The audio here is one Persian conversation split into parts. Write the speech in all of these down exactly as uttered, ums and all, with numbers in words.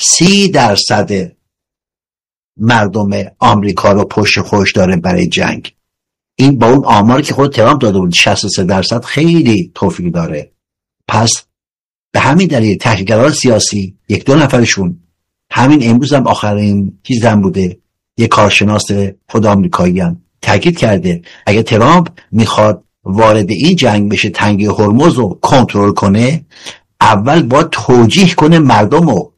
سی درصد مردم آمریکا رو پشت خودش داره برای جنگ. این با اون آماری که خود ترامپ داده بود شصت و سه درصد خیلی توفیق داره. پس به همین دلیل تحلیلگران سیاسی یک دو نفرشون، همین امروز هم آخرین چیزم بوده، یک کارشناس خود آمریکایی هم تاکید کرده اگه ترامپ میخواد وارد این جنگ بشه، تنگه هرمز رو کنترل کنه، اول باید توجیه کنه مردم رو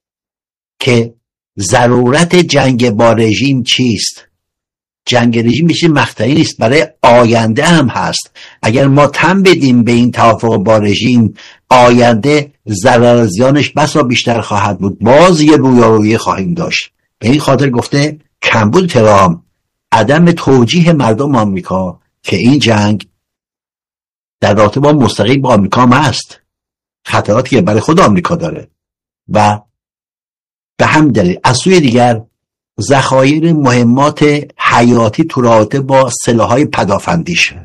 که ضرورت جنگ با رژیم چیست. جنگ رژیم میشه مقطعی نیست، برای آینده هم هست. اگر ما تن بدیم به این توافق با رژیم، آینده ضرر زیانش بسا بیشتر خواهد بود، باز یه رویارویی خواهیم داشت. به این خاطر گفته کمبود ترامپ عدم توجیه مردم آمریکا که این جنگ در رابطه با مستقیم با آمریکا هم هست، خطراتی که برای خود آمریکا داره و به هم دلیل از سوی دیگر ذخایر مهمات حیاتی تو رابطه با سلاح‌های پدافندیش،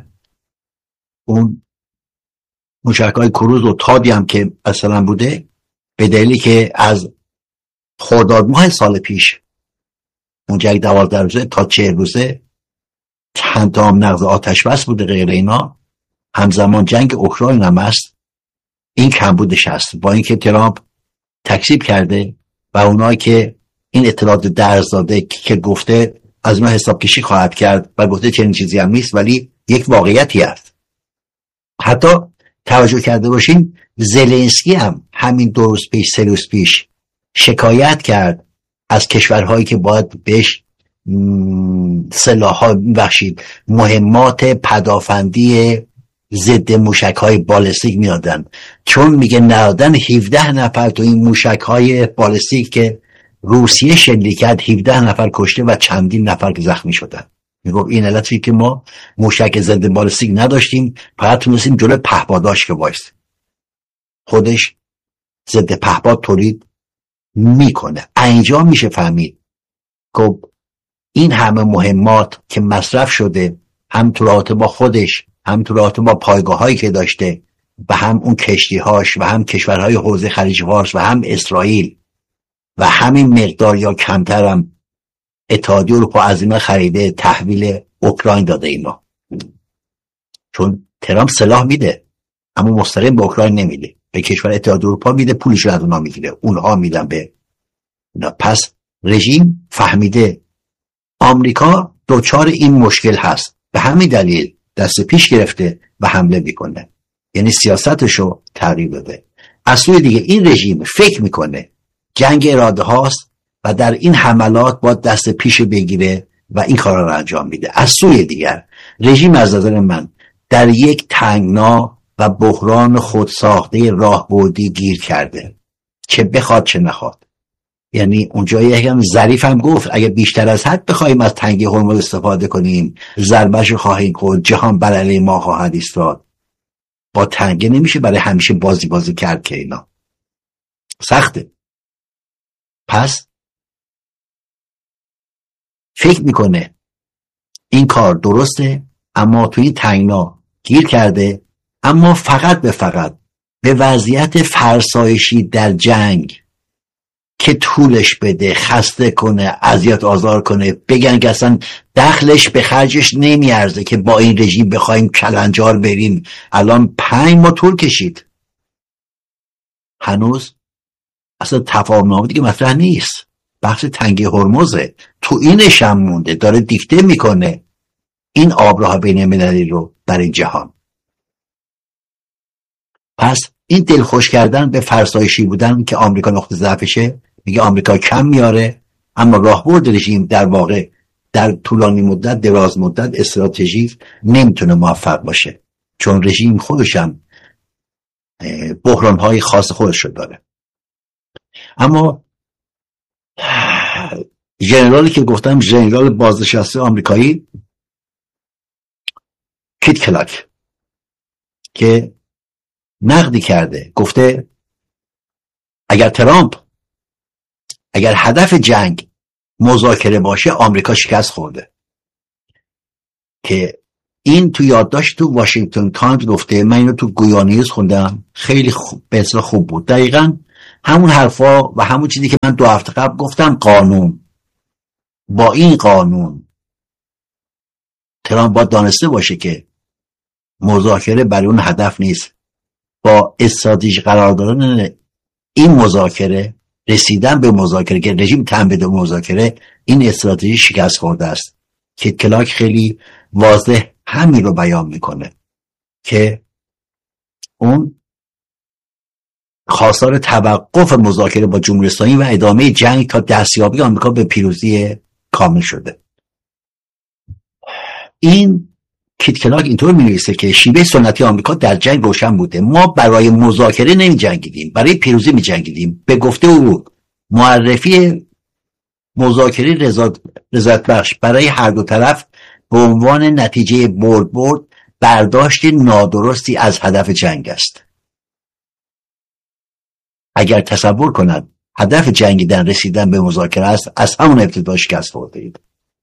اون موشک‌های کروز و تادی هم که مثلا بوده، به دلیلی که از خرداد ماه سال پیش اون جنگ دوازده روزه تا چهل روزه چند تا هم نقض آتش بس بوده، غیر اینا همزمان جنگ اوکراین هم هست. این کمبودش هست، با اینکه ترامپ تکذیب کرده و اونایی که این اطلاعات درز داده که گفته از ما حساب کشی خواهد کرد و گفته چنین چیزی هم نیست، ولی یک واقعیتی هست. حتی توجه کرده باشین زلنسکی هم همین دو روز پیش سه روز پیش شکایت کرد از کشورهایی که باید بهش سلاح‌ها بخشید مهمات پدافندی ضد موشک‌های بالستیک میادن، چون میگه نهادن هفده نفر تو این موشک‌های بالستیک که روسیه شلیک کرد، هفده نفر کشته و چندین نفر که زخمی شدن. میگه این علتی که ما موشک ضد بالستیک نداشتیم، فقط تونستیم جلوی پهپاداش که وایس خودش ضد پهپاد تولید میکنه. اینجا میشه فهمید که این همه مهمات که مصرف شده، هم تو رابطه با خودش، هم تو رابطه با پایگاهایی که داشته و هم اون کشتیهاش و هم کشورهای حوزه خلیج فارس و هم اسرائیل و همین مقدار یا کمتر هم اتحادیه اروپا از اینا خریده تحویل اوکراین داده اینا. چون ترامپ سلاح میده اما مستقیم به اوکراین نمیده، به کشور اتحادیه اروپا میده، پولش رو از اونها میگیره، اونها میدن به اینا. پس رژیم فهمیده آمریکا دوچار این مشکل هست، به همین دلیل دست پیش گرفته و حمله میکنه، یعنی سیاستشو تغییر داده. از سوی دیگه این رژیم فکر میکنه جنگ اراده هاست و در این حملات باید دست پیش بگیره و این کارا رو انجام میده. از سوی دیگر رژیم از نظر من در یک تنگنا و بحران خودساخته راهبردی گیر کرده، چه بخواد چه نخواد. یعنی اونجا یکم ظریف هم گفت اگه بیشتر از حد بخوایم از تنگه هرمز استفاده کنیم ضربه‌شو خواهیم خورد، جهان بر علیه ما خواهد ایستاد. با تنگه نمیشه برای همیشه بازی بازی کرد که اینا سخته. پس فکر میکنه این کار درسته، اما توی این تنگنا گیر کرده، اما فقط به فقط به وضعیت فرسایشی در جنگ که طولش بده، خسته کنه، اذیت آزار کنه، بگن که اصلا دخلش به خرجش نمیارزه که با این رژیم بخوایم کلنجار بریم. الان پنج ماه طول کشید، هنوز اصلا تفاهم‌نامه دیگه مطرح نیست، بحث تنگه هرمزه، تو اینش هم مونده، داره دیکته میکنه این آبراه بین المللی رو برای جهان. پس این دلخوش کردن به فرسایشی بودن که آمریکا نقطه ضعفشه، میگه آمریکا کم میاره، اما راهبرد رژیم در واقع در طولانی مدت، دراز مدت، استراتژیک نمیتونه موفق باشه، چون رژیم خودش هم بحران‌های خاص خودش رو داره. اما ژنرالی که گفتم، ژنرال بازنشسته آمریکایی کیت کلاک که نقدی کرده، گفته اگر ترامپ اگر هدف جنگ مذاکره باشه آمریکا شکست خورده. که این تو یادداشت تو واشنگتن تایمز گفته، من اینو تو گویا نیوز خوندم، خیلی خوب، به اصطلاح خوب بود. دقیقاً همون حرفا و همون چیزی که من دو هفته قبل گفتم، قانون. با این قانون ترامپ باید دانسته باشه که مذاکره برای اون هدف نیست. با استراتژی قرار دادن این مذاکره، رسیدن به مذاکره که رژیم تن بده مذاکره، این استراتژی شکست خورده است. کیت کلاک خیلی واضح همین رو بیان میکنه که اون خواستار توقف مذاکره با جمهوری اسلامی و ادامه جنگ تا دستیابی آمریکا به پیروزی کامل شده. این کیت کلاک اینطور می‌نویسه که شیوه سنتی آمریکا در جنگ روشن بوده. ما برای مذاکره نمی جنگیدیم، برای پیروزی می جنگیدیم. به گفته او معرفی مذاکره رضایت بخش برای هر دو طرف به عنوان نتیجه برد برد برداشت نادرستی از هدف جنگ است. اگر تصور کند هدف جنگیدن رسیدن به مذاکره است، از همون ابتدا شکست خورده اید.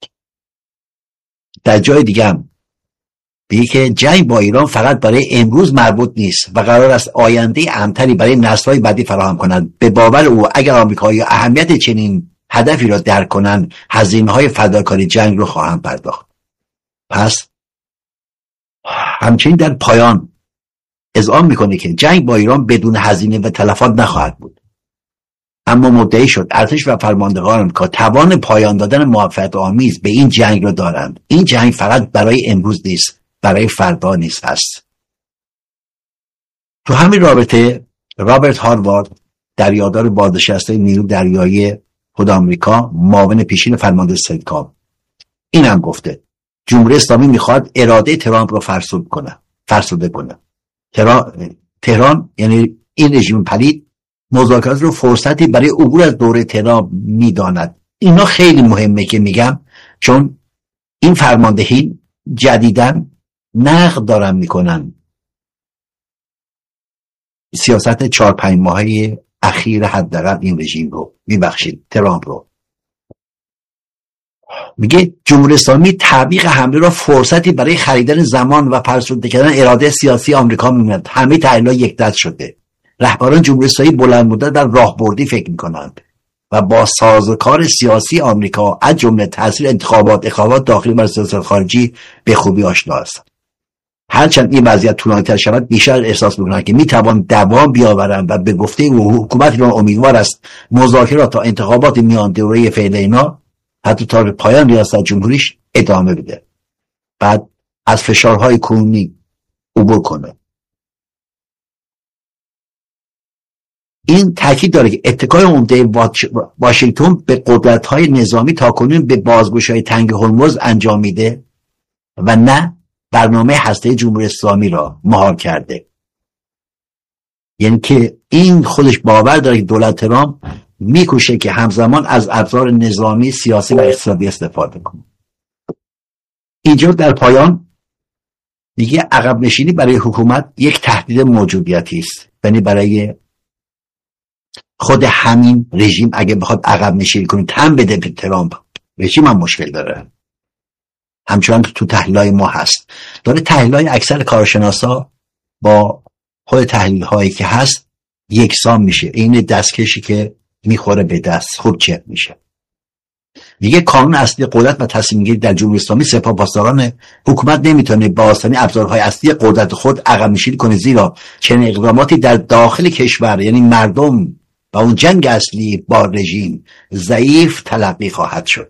در جای دیگه هم بگه که جنگ با ایران فقط برای امروز مربوط نیست و قرار است آینده امن‌تری برای نسل‌های بعدی فراهم کنند. به باور او اگر آمریکایی‌ها اهمیت چنین هدفی را درک کنند، هزینه‌های فداکاری جنگ رو خواهند پرداخت. پس همچنین در پایان اذعان میکنه که جنگ با ایران بدون هزینه و تلفات نخواهد بود. اما مدعی شد ارتش و فرماندهان آمریکا توان پایان دادن موفقیت آمیز به این جنگ را دارند. این جنگ فقط برای امروز نیست، برای فردا نیز هست. تو همین رابطه رابرت هاروارد، دریادار بازنشسته نیروی دریایی خود آمریکا، معاون پیشین فرمانده سنتکام، این هم گفته جمهوری اسلامی میخواد اراده ترامپ رو فرسود کنه فرسوده کنه. تهران, تهران یعنی این رژیم پلید مذاکرات رو فرصتی برای عبور از دوره ترامپ میداند. اینا خیلی مهمه که میگم، چون این فرماندهی جدیداً نقد دارن میکنن سیاست چهار پنج ماهه اخیر حداقل این رژیم رو، میبخشید ترامپ رو. میگه جمهوری اسلامی تعویق حمله را فرصتی برای خریدن زمان و فرسوده کردن اراده سیاسی آمریکا می‌بیند. همه تحلیل‌ها یک دست شده. رهبران جمهوری اسلامی بلند مدت در راهبردی فکر می‌کنند و با سازوکار سیاسی آمریکا از جمله تاثیر انتخابات، انتخابات داخلی و سیاست خارجی به خوبی آشنا است. هرچند این وضعیت طولانی‌تر شود، بیشتر احساس می‌کنند که می‌توان دوام بیاورند و به گفته او حکومت ایران امیدوار است مذاکرات تا انتخابات میان دوره فعلی اینا حتی تا پایان ریاست جمهوریش ادامه بده، بعد از فشارهای کنونی عبور کنه. این تاکید داره که اتکای عمده واشنگتن به قدرت‌های نظامی تاکنون به بازگشایی تنگ هرمز انجام میده و نه برنامه هسته جمهوری اسلامی را مهار کرده. یعنی که این خودش باور داره که دولت ترامپ میکوشه که همزمان از ابزار نظامی، سیاسی و اقتصادی استفاده کنه. اینجا در پایان دیگه عقب نشینی برای حکومت یک تهدید موجودیتی است. یعنی برای خود همین رژیم اگه بخواد عقب نشینی کنه، تن بده به ترامپ، رژیم هم مشکل داره. همچنان تو تحلیل‌های ما هست، داره تحلیل‌های اکثر کارشناسا با خود تحلیل‌هایی که هست یکسان میشه. این دستکشی که میخوره به دست خوب چک میشه. دیگه قانون اصلی قدرت و تصمیم گیری در جمهوری اسلامی سپاهپاسداران حکومت نمیتونه با آسانی ابزارهای اصلی قدرت خود عقب نشینی کنه، زیرا چنین اقداماتی در داخل کشور یعنی مردم و اون جنگ اصلی با رژیم ضعیف تلقی خواهد شد.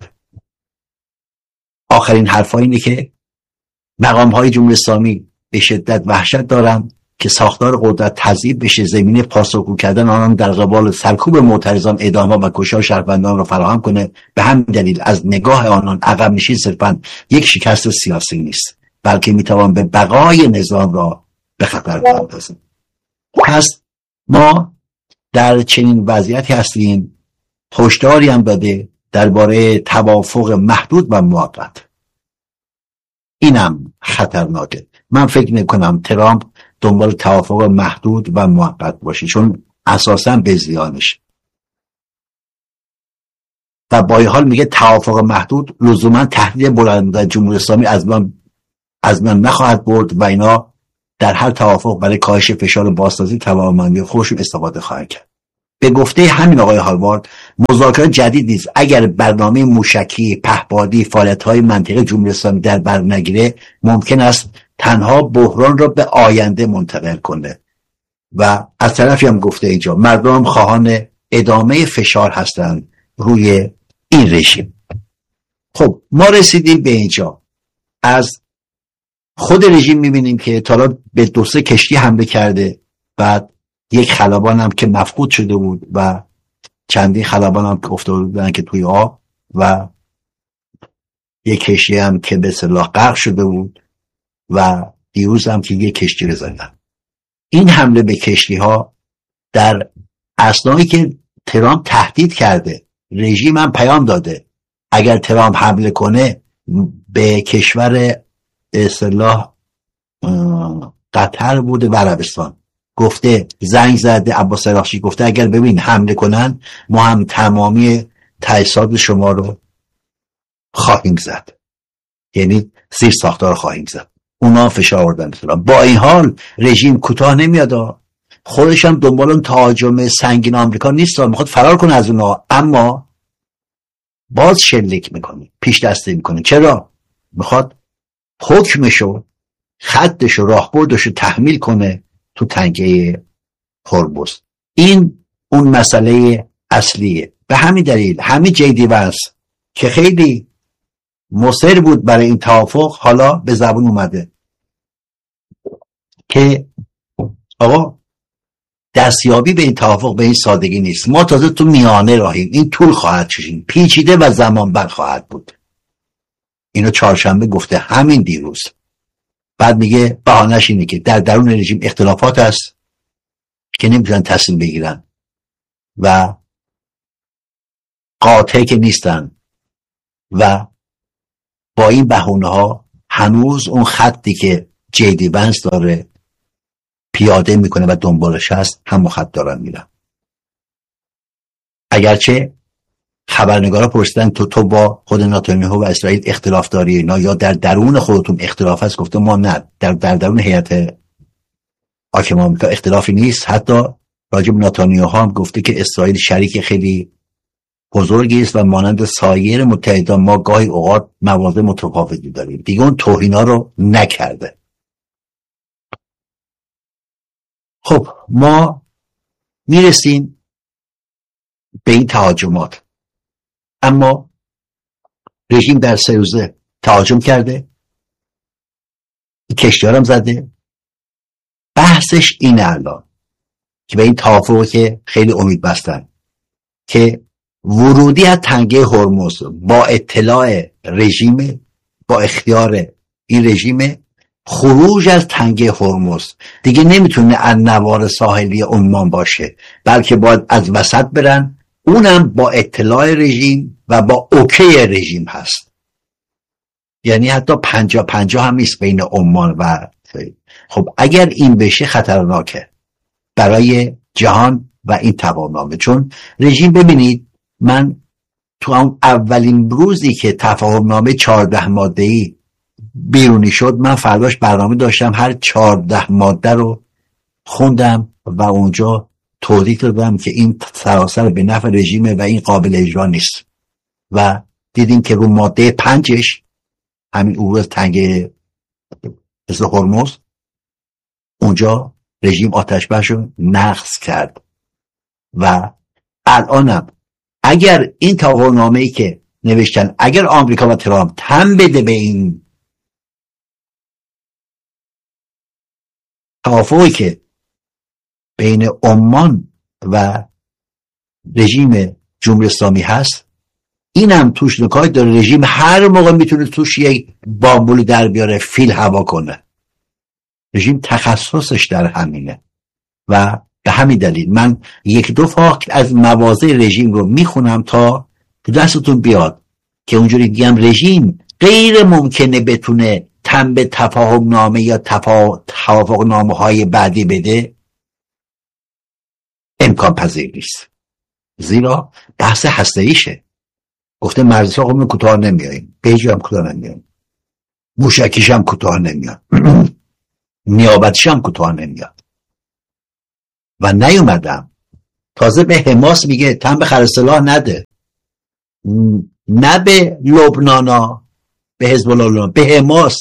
آخرین حرفا اینه که مقام‌های جمهوری اسلامی به شدت وحشت دارن که ساختار قدرت تضعیف بشه، زمینه پاسخگو کردن آنان در قبال سرکوب معترضان، اعدام‌ها و کشتار شهروندان را فراهم کنه. به همین دلیل از نگاه آنان عقب نشین صرفاً یک شکست سیاسی نیست، بلکه میتوان به بقای نظام را به خطر بندازد. پس ما در چنین وضعیتی هستیم. هشداری هم داده درباره توافق محدود و موقت. اینم خطرناکه. من فکر نکنم ترامپ دنبال توافق محدود و موقت باشه، چون اساساً به زیانش. و با این حال میگه توافق محدود لزوما تهدید بلند جمهوری اسلامی از من از من نخواهد برد و اینا در هر توافق برای کاهش فشار بازسازی توانمندی خودشون استفاده خواهند کرد. به گفته همین آقای هاروارد مذاکرات جدید نیست. اگر برنامه موشکی، پهپادی، فعالیت‌های منطقه جمهوری اسلامی در بر نگیره، ممکن است تنها بحران را به آینده منتقل کنه. و از طرفی هم گفته اینجا مردم خواهان ادامه فشار هستند روی این رژیم. خب ما رسیدیم به اینجا. از خود رژیم میبینیم که تا به دو سه کشتی حمله کرده، بعد یک خلبان هم که مفقود شده بود و چندین خلبان هم که افتاده بودن که توی آب، و یک کشتی هم که به اصطلاح غرق شده بود، و دیروز هم که یک کشتی رو زدن. این حمله به کشتی ها در اثنایی که ترامپ تهدید کرده، رژیم هم پیام داده اگر ترامپ حمله کنه به کشور به اصطلاح قطر بوده و عربستان، گفته زنگ زده عباس عراقچی، گفته اگر ببین حمله کنن ما هم تمامی تجهیزات شما رو خواهیم زد، یعنی زیر ساختار خواهیم زد. اونا فشار آوردن. با این حال رژیم کوتاه نمیاد، خودش هم دنبال اون تهاجم سنگین آمریکا نیست، میخواد فرار کنه از اونا، اما باز شلیک میکنه، پیش دستی میکنه. چرا؟ میخواد حکمشو، خطشو، راهبردشو تحمیل کنه تو تنگه هرمز. این اون مسئله اصلیه. به همین دلیل همین جی دی ونس که خیلی مصر بود برای این توافق، حالا به زبون اومده که آقا دستیابی به این توافق به این سادگی نیست، ما تازه تو میانه راهیم، این طول خواهد کشید، پیچیده و زمان بر خواهد بود. اینو چهارشنبه گفته، همین دیروز. بعد میگه بهانه‌اش اینه که در درون رژیم اختلافات هست که نمیتونن تصمیم بگیرن و قاطع که نیستن، و با این بهونه ها هنوز اون خطی که جی دی ونس داره پیاده میکنه و دنبالش هست هم خط دارن میرن. اگرچه خبرنگارا پرسیدن تو تو با خود نتانیاهو و اسرائیل اختلاف داری نه یا در درون خودتون اختلاف هست، گفته ما نه، در در درون هیئت حاکم آمریکا اختلافی نیست. حتی راجع به نتانیاهو هم گفته که اسرائیل شریک خیلی بزرگی است و مانند سایر متحدان ما گاهی اوقات مواضع متفاوتی داریم. دیگه اون توهینا رو نکرده. خب ما میرسیم به این تهاجمات، اما رژیم در سه روزه تهاجم کرده، کشتیارم زده. بحثش اینه الان که به این توافقی که خیلی امید بستن که ورودی از تنگه هرمز با اطلاع رژیم، با اختیار این رژیم، خروج از تنگه هرمز دیگه نمیتونه از نوار ساحلی عمان باشه، بلکه باید از وسط برن، اونم با اطلاع رژیم و با اوکی رژیم هست. یعنی حتی پنجا پنجا هم نیست بین عمان و خب اگر این بشه خطرناکه برای جهان و این تفاهمنامه. چون رژیم، ببینید من تو اون اولین روزی که تفاهمنامه چهارده ماده‌ای بیرونی شد، من فرداش برنامه داشتم هر چهارده ماده رو خوندم و اونجا توضیح دادم که این سراسر به نفع رژیمه و این قابل اجرا نیست. و دیدیم که رو ماده پنجش، همین عبور تنگ هرمز، اونجا رژیم آتش بس رو نقض کرد. و الانم اگر این توافقنامه‌ای که نوشتن، اگر آمریکا و ترامپ تن بده به این توافقی که بین عمان و رژیم جمهوری اسلامی هست، اینم توش نکات داره. رژیم هر موقع میتونه توش یک بامبولی در بیاره، فیل هوا کنه. رژیم تخصصش در همینه و به همین دلیل من یک دو فاکت از مواضع رژیم رو میخونم تا تو دستتون بیاد که اونجوری دیگم رژیم غیر ممکنه بتونه تن به تفاهم نامه یا تفا... توافق نامه های بعدی بده، امکان پذیر نیست. زیرا بحث هسته‌ایشه. گفته مرزی ها خب کوتاه نمیاییم، پیجی هم کوتاه نمیاییم، موشکیش هم کوتاه نمیاد، نیابتیش هم کوتاه نمیاد. و نیومدم تازه به حماس میگه تن به خر سلاح نده، نه به لبنانا، به حزب الله، به حماس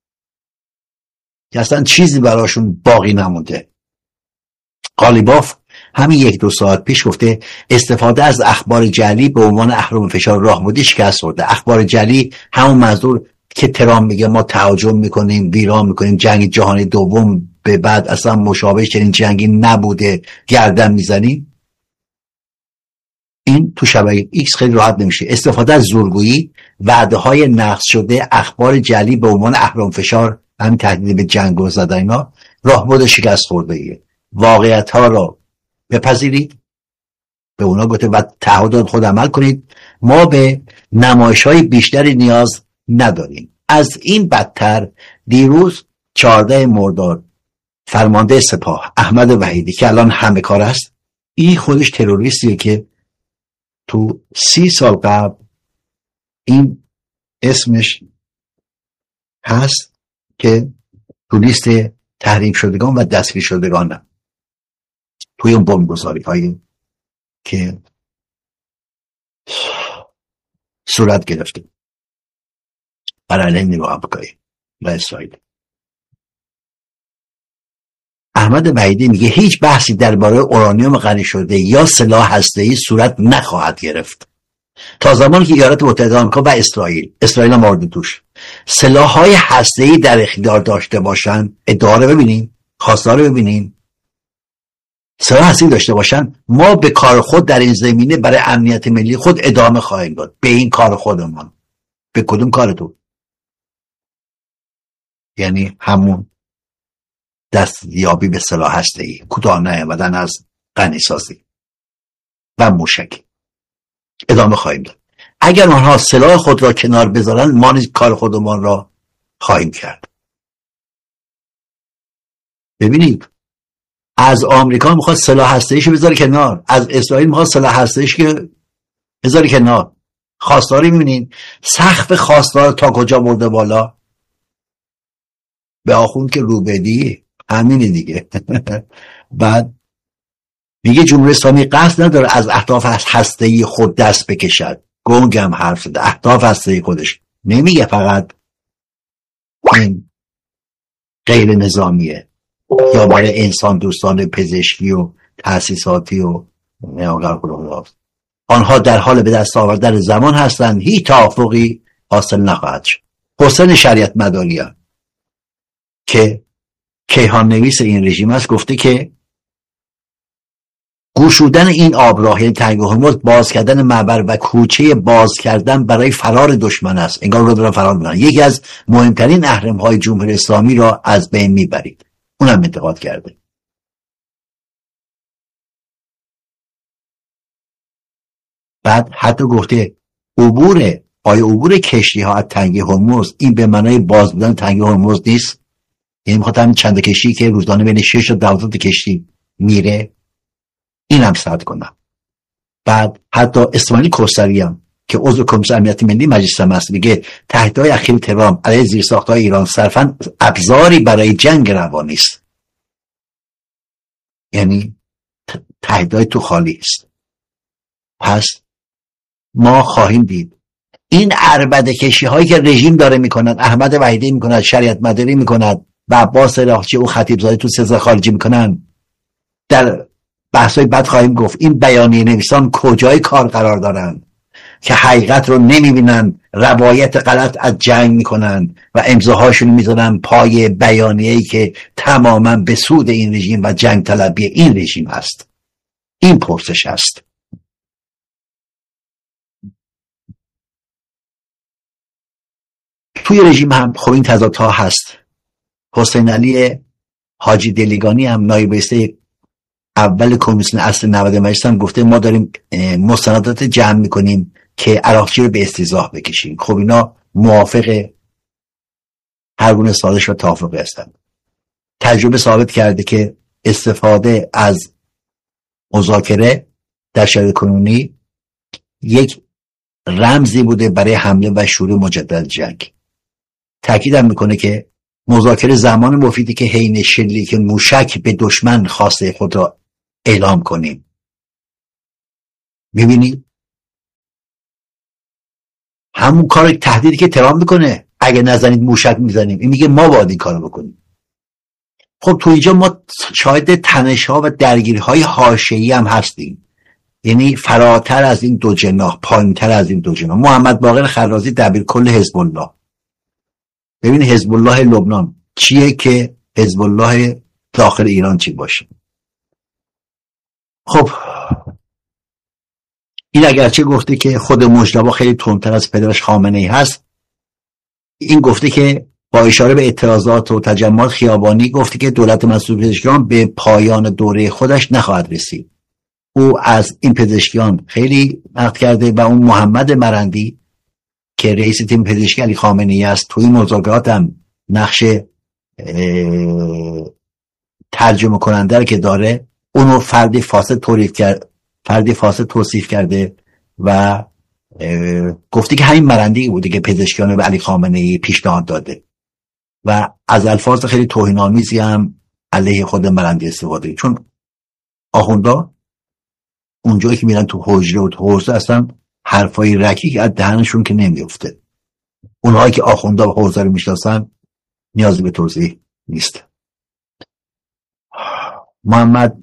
که اصلا چیزی براشون باقی نمونده. قالیباف همین یک دو ساعت پیش گفته استفاده از اخبار جعلی به عنوان اهرم فشار راهبردی شکست خورده. اخبار جعلی همون منظور که ترامپ میگه ما تهاجم میکنیم، ویران میکنیم، جنگ جهانی دوم به بعد اصلا مشابه چنین جنگی نبوده، گردن میزنیم. این تو شبکه ایکس خیلی راحت نمیشه. استفاده از زورگویی، وعده های نقض شده، اخبار جعلی به عنوان اهرم فشار، همین تهدید به جنگ و زدن اینا راهبرد شکست خورده ایه. واقعیت ها رو بپذیرید، به اونا گفته و تعهدات خود عمل کنید. ما به نمایش های بیشتری نیاز نداریم. از این بدتر دیروز چهارده مرداد فرمانده سپاه احمد وحیدی که الان همه کار است، این خودش تروریستیه که تو سی سال قبل این اسمش هست که تو لیست تحریم شدگان و دستگیر شدگان توی اون بمبگذاری هایی که صورت گرفته بر علیه نیروهای آمریکایی و اسرائیل. احمد وحیدی میگه هیچ بحثی درباره اورانیوم غنی شده یا سلاح هسته‌ای صورت نخواهد گرفت تا زمانی که ایالات متحده آمریکا و اسرائیل اسرائیل هم مورد توش سلاح‌های هسته‌ای در اختیار داشته باشن. ادعا رو ببینین، خواسته رو ببینین، سلاح هسته‌ای داشته باشن، ما به کار خود در این زمینه برای امنیت ملی خود ادامه خواهیم داد. به این کار خودمان. به کدوم کارتون؟ یعنی همون دستیابی به سلاح هسته‌ای، کوتاه نیامدن از غنیسازی و موشکی. ادامه خواهیم داد. اگر آنها سلاح خود را کنار بذارن، ما نیز کار خودمان را خواهیم کرد. ببینید، از آمریکا میخواد سلاح هسته‌ایشو بذاره کنار، از اسرائیل میخواد سلاح هسته‌ایش که بذاره کنار. خواستاری میبینین سقف خواستار تا کجا برده بالا؟ به آخوند که روبدی همینه دیگه. بعد میگه جمهوری اسلامی قصد نداره از اهداف هسته‌ای خود دست بکشد. گنگم حرف زده. اهداف هسته‌ای خودش نمیگه فقط این غیر نظامیه یا برای انسان دوستان پزشکی و تأسیساتی و آنها در حال به دست آوردن زمان هستند. هیچ توافقی حاصل نخواهد شد. حسین شریعت مداری هم که کیهان نویس این رژیم است گفته که گشودن این آبراه، یعنی تنگ هرمز، باز کردن معبر و کوچه باز کردن برای فرار دشمن است. انگار رو دارن فرار میکنن. یکی از مهمترین اهرم‌های جمهوری اسلامی را از بین میبرید. اونم انتقاد کرده. بعد حتی گفته عبور آیا عبور کشتی ها از تنگه هرمز این به معنای باز بودن تنگه هرمز نیست؟ یعنی میخواد همین چند کشتی که روزانه بین شش تا دوازده کشتی میره این هم سرد کنم. بعد حتی اسماعیل کوثری هم که عضو کمیسیون امنیت ملی مجلس هم هست میگه تهدیدهای اخیر ترامپ علیه زیرساخت‌های ایران صرفاً ابزاری برای جنگ روانی است. یعنی تهدیدهای تو خالی است. پس ما خواهیم دید این عربده کشی هایی که رژیم داره میکنند، احمد وحیدی میکند، شریعت مداری میکند و عباس راقچی و خطیب زاده تو سیاست خارجی میکنن، در بحثای بعد خواهیم گفت این بیانیه نویسان کجای کار قرار دارن که حقیقت رو نمیبینن، روایت غلط از جنگ میکنن و امضاهاشون میذارن پای بیانیه‌ای که تماما به سود این رژیم و جنگ طلبی این رژیم هست. این پرسش هست. توی رژیم هم خب این تضادها هست. حسین علی حاجی دلیگانی هم نایب رئیس اول کمیسیون اصل نود مجلس هم گفته ما داریم مستندات جمع میکنیم که عراقچی رو به استیضاح بکشیم. خب اینا موافق هر گونه سازش و توافقی هستند. تجربه ثابت کرده که استفاده از مذاکره در شرایط کنونی یک رمزی بوده برای حمله و شروع مجدد جنگ. تأکید هم میکنه که مذاکره زمان مفیدی که حین شلیک موشک به دشمن خواسته خود را اعلام کنیم. میبینی همون کار تهدیدی که ترامپ میکنه، اگه نزنید موشک میزنیم، این میگه ما باید این کارو بکنیم. خب تو اینجا ما شاهد تنش ها و درگیری های حاشیه‌ای هم هستیم، یعنی فراتر از این دو جناح، پایینتر از این دو جناح. محمد باقر خرازی دبیرکل حزب الله، ببین حزب الله لبنان چیه که حزب الله داخل ایران چی باشه. خب این اگرچه گفته که خود مجتبی خیلی تندتر از پدرش خامنه‌ای هست، این گفته که با اشاره به اعتراضات و تجمعات خیابانی گفته که دولت مسئول پزشکیان به پایان دوره خودش نخواهد رسید. او از این پزشکیان خیلی نقد کرده و اون محمد مرندی که رئیس تیم پزشکی علی خامنه‌ای است توی مذاکرات هم نقش ترجمه کننده که داره، اونو فردی فاسد توصیف کرد فردی فاسد توصیف کرده و گفته که همین مرندی بوده که پزشکیان به علی خامنه‌ای پیشنهاد داده و از الفاظ خیلی توهین‌آمیزی هم علیه خود مرندی استفاده، چون آخوندا اونجایی که میرن تو حجره و تو حوزه اصلا حرفای رکیک از دهنشون که نمیفته. اونهایی که آخوندا و حوزه رو میشناسن نیازی به توضیح نیست. محمد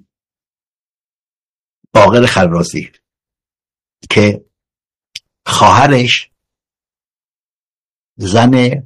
باقر خرازی که خواهرش زن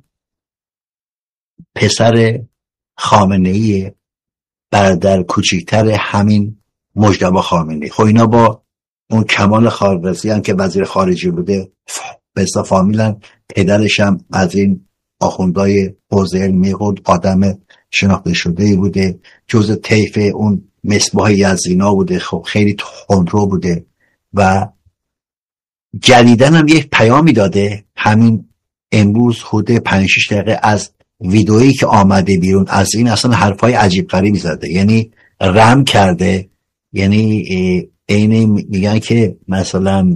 پسر خامنه‌ای، برادر کوچکتر همین مجتبی خامنه‌ای، خب اینا با اون کمال خارزی هم که وزیر خارجه بوده به اصطلاح فامیلن. پدرش هم از این آخوندهای حوزه علمی خود آدم شناخته شده بوده، جز طیف اون مصباح یزدینا بوده، خب خیلی تندرو بوده و جدیدن هم یک پیامی داده همین امروز حدود پنج شش دقیقه از ویدئویی که آمده بیرون، از این اصلا حرفای عجیب غریبی زده، یعنی رم کرده، یعنی عین میگن که مثلا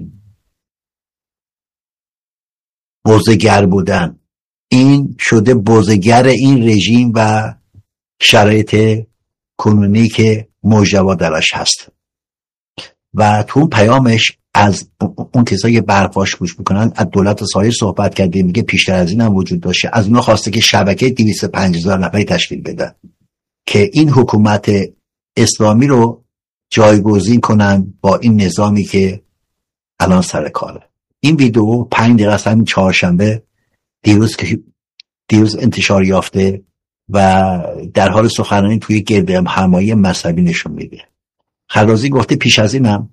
بزگر بودن، این شده بزگر این رژیم و شرایط کنونی که مجتبی درش هست. و تو اون پیامش از اون کسایی که برفاش گوش میکنن از دولت سایر صحبت کرده، میگه پیشتر از این هم وجود داشته، از اونها خواسته که شبکه دویست و پنج هزار نفری تشکیل بدن که این حکومت اسلامی رو جایگزین کنن با این نظامی که الان سر کاره. این ویدیو پنج دقیقه از همین چهارشنبه دیروز که دیروز انتشار یافته و در حال سخنرانی توی گرد همایی مذهبی نشون میده. خرازی گفته پیش از اینم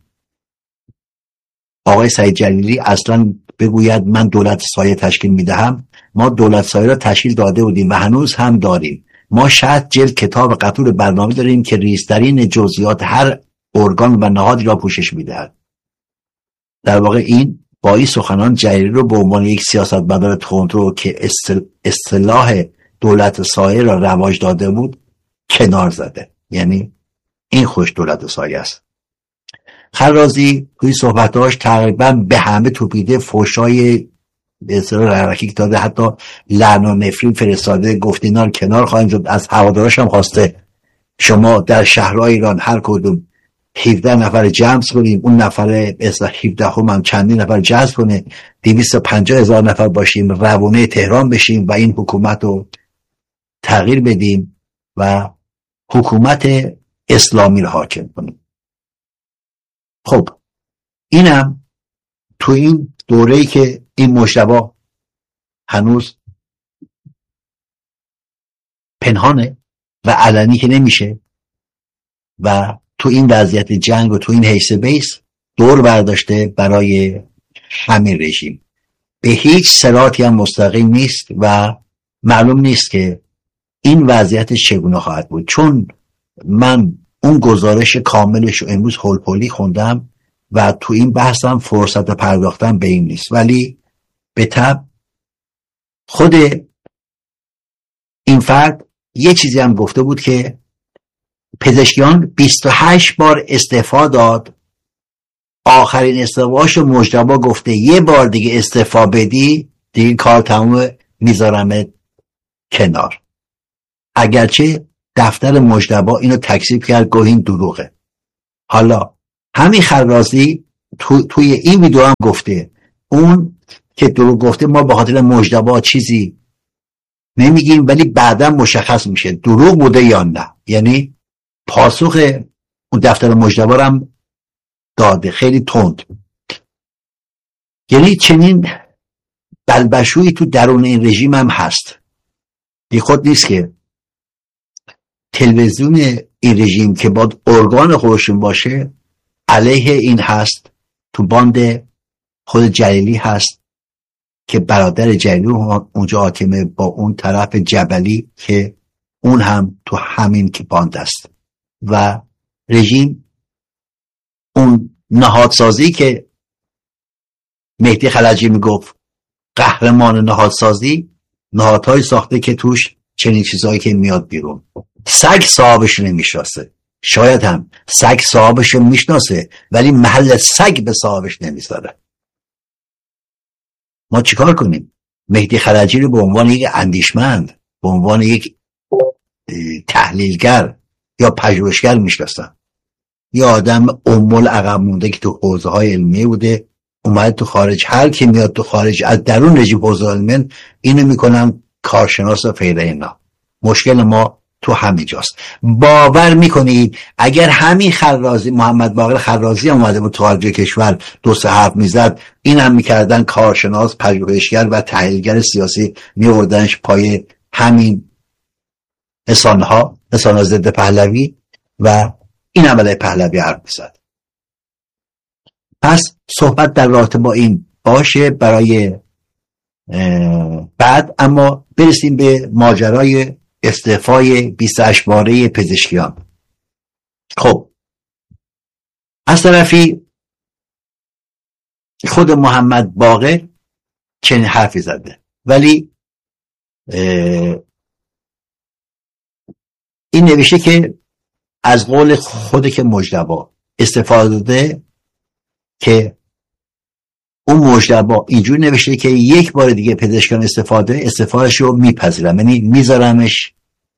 آقای سعید جلیلی اصلا بگوید من دولت سایه تشکیل میدهم، ما دولت سایه را تشکیل داده بودیم و هنوز هم داریم. ما شصت جلد کتاب قطور برنامه داریم که ریزترین جزئیات هر ارگان و نهادی را پوشش میدهد. در واقع این با این سخنان جلیلی رو به عنوان یک سیاستمدار تندرو که اصطلاح دولت سایه را رواج داده بود کنار زده، یعنی این خوش دولت سایه است. خرازی توی صحبتاش تقریبا به همه توپیده، فوشای به اصطلاح رکیک داده، حتی لعن و نفرین فرستاده، گفت اینا رو کنار خواهیم شد. از هوادارش هم خواسته شما در شهرهای ایران هر کدوم هفده نفر جمع کنیم، اون نفر اصلا هفده هم, هم چندین نفر جذب کنه، دویست و پنجاه هزار نفر باشیم، روونه تهران بشیم و این حکومت رو تغییر بدیم و حکومت اسلامی رو حاکم کنیم. خب اینم تو این دوره‌ای که این مجتبی هنوز پنهانه و علنی که نمیشه و تو این وضعیت جنگ و تو این حیث بیس دور برداشته برای همین رژیم، به هیچ صراطی هم مستقیم نیست و معلوم نیست که این وضعیت چگونه خواهد بود. چون من اون گزارش کاملش رو امروز هول هولی خوندم و تو این بحثم فرصت پرداختن به این نیست، ولی به طب خود این فرد یه چیزی هم گفته بود که پزشکیان بیست و هشت بار استعفا داد، آخرین استعفاش مجتبی گفته یه بار دیگه استعفا بدی دیگه کار تموم، میذارم کنار. اگرچه دفتر مجتبی اینو تکذیب کرد، گوه این دروغه. حالا همین خرازی تو توی این ویدیو هم گفته اون که دروغ گفته ما به خاطر مجتبی چیزی نمیگیم، ولی بعدا مشخص میشه دروغ بوده یا نه. یعنی پاسخ اون دفتر مجتبی هم داده خیلی تند. یعنی چنین بلبشویی تو درون این رژیم هم هست. بی خود نیست که تلویزیون این رژیم که باید ارگان خودشون باشه علیه این هست. تو باند خود جلیلی هست که برادر جلیلی اونجا حاکمه با اون طرف جبلی که اون هم تو همین که باند است. و رژیم اون نهادسازی که مهدی خلجی میگفت قهرمان نهادسازی، نهادهای ساخته که توش چنین چیزهایی که میاد بیرون. سگ صاحبش نمیشناسه، شاید هم سگ صاحبش میشناسه ولی محل سگ به صاحبش نمیذاره. ما چیکار کنیم؟ مهدی خلجی رو به عنوان یک اندیشمند، به عنوان یک تحلیلگر یا پژوهشگر میشناسن. یه آدم امول عقب مونده که تو حوزه های علمیه بوده، اومده تو خارج. هر کی میاد تو خارج از درون رژیم حوزه علمیه اینو میکنن کارشناس و فیره اینا. مشکل ما تو همینجاست. باور میکنید اگر همین خرازی محمد باقر خرازی اومده بود تو خارج کشور دو سه حرف میزد، این هم میکردن کارشناس، پژوهشگر و تحلیلگر سیاسی، میوردنش پای همین رسانه ها، رسانه ضد پهلوی، و این عمله پهلوی حرف میزد. پس صحبت در رابطه با این باشه برای بعد. اما برسیم به ماجرای استعفای بیست و هشت باره پزشکیان. خب از طرفی خود محمد باقر چنین حرفی زده، ولی این نوشته که از قول خود که مجتبی استفاده داده که اون مجتبی اینجور نوشته که یک بار دیگه پزشکان استفاده استفادهش رو میپذیرم، یعنی میذارمش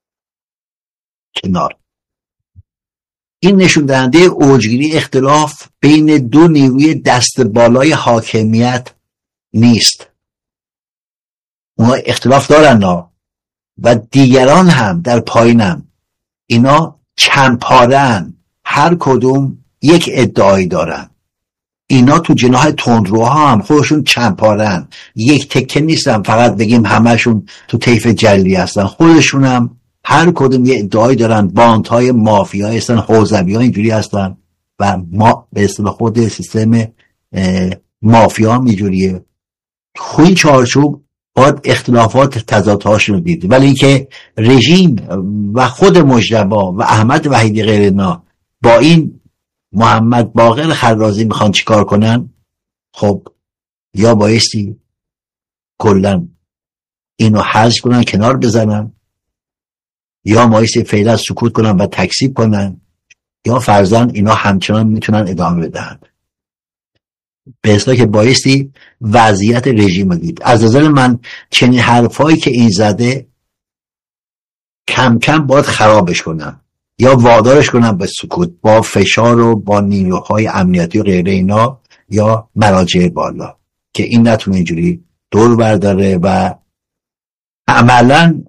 کنار. این نشون دهنده اوجگیری اختلاف بین دو نیروی دست بالای حاکمیت نیست. اونا اختلاف دارن نا و دیگران هم در پایینم اینا چندپارن، هر کدوم یک ادعایی دارن. اینا تو جناح تندروها هم خودشون چندپارن، یک تکه نیستن فقط بگیم همشون تو طیف جلی هستن. خودشون هم هر کدوم یه ادعایی دارن، باندهای مافیایی هستن، حوزوی ها اینجوری هستن و ما به اصطلاح خود سیستم مافیا هم اینجوریه. خوی چارچوب باید اختلافات تضادهاشون رو دید، ولی اینکه رژیم و خود مجتبی و احمد وحیدی غیر اینا با این محمد باقر خرازی میخوان چیکار کنن، خب یا بایستی کلن اینو حذف کنن، کنار بزنن، یا بایستی فعلا سکوت کنن و تکذیب کنن، یا فرضاً اینا همچنان میتونن ادامه بدن. به اصطلاح که بایستی وضعیت رژیم رو دید. از نظر من چنین حرفایی که این زده کم کم باید خرابش کنن یا وادارش کنن به سکوت با فشار و با نیروهای امنیتی و غیره اینا یا مراجع بالا که این نتونه اینجوری دور برداره و عملا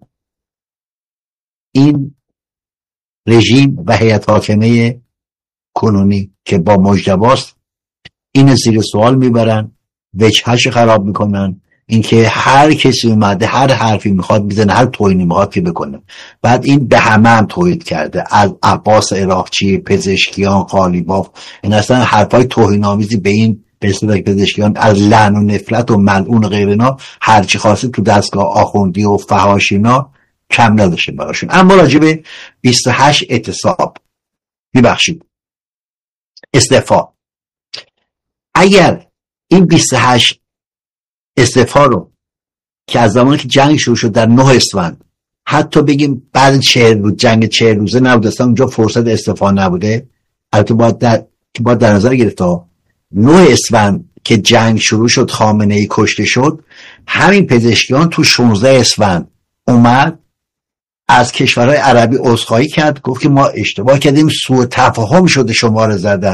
این رژیم و هیئت حاکمه کنونی که با مجتباست این زیر سوال میبرن، وجهش خراب میکنن. اینکه هر کسی اومده هر حرفی میخواد میزنه، هر توهینی میخواد که بکنه. بعد این به همه هم توهین کرده، از عباس عراقچی، پزشکیان، قالیباف، این اصلا حرفای توهین‌آمیزی به این به اصطلاح پزشکیان از لعن و نفرت و ملعون و غیره اینا هر چی خواسته تو دستگاه آخوندی و فحاش اینا کم نداشته براشون. اما راجع به بیست و هشت اعتصاب میبخشید استعفا، اگر این بیست و هشت استعفا رو که از زمانی که جنگ شروع شد در نه اسفند، حتی بگیم بعد چهل روز جنگ چهل روزه نبود، اصلا اونجا فرصت استعفا نبوده، البته باید در که باید در نظر گرفت نه اسفند که جنگ شروع شد، خامنه‌ای کشته شد، همین پزشکیان تو شانزده اسفند اومد از کشورهای عربی عذرخواهی کرد، گفت که ما اشتباه کردیم، سوء تفاهم شده شما رو زدن،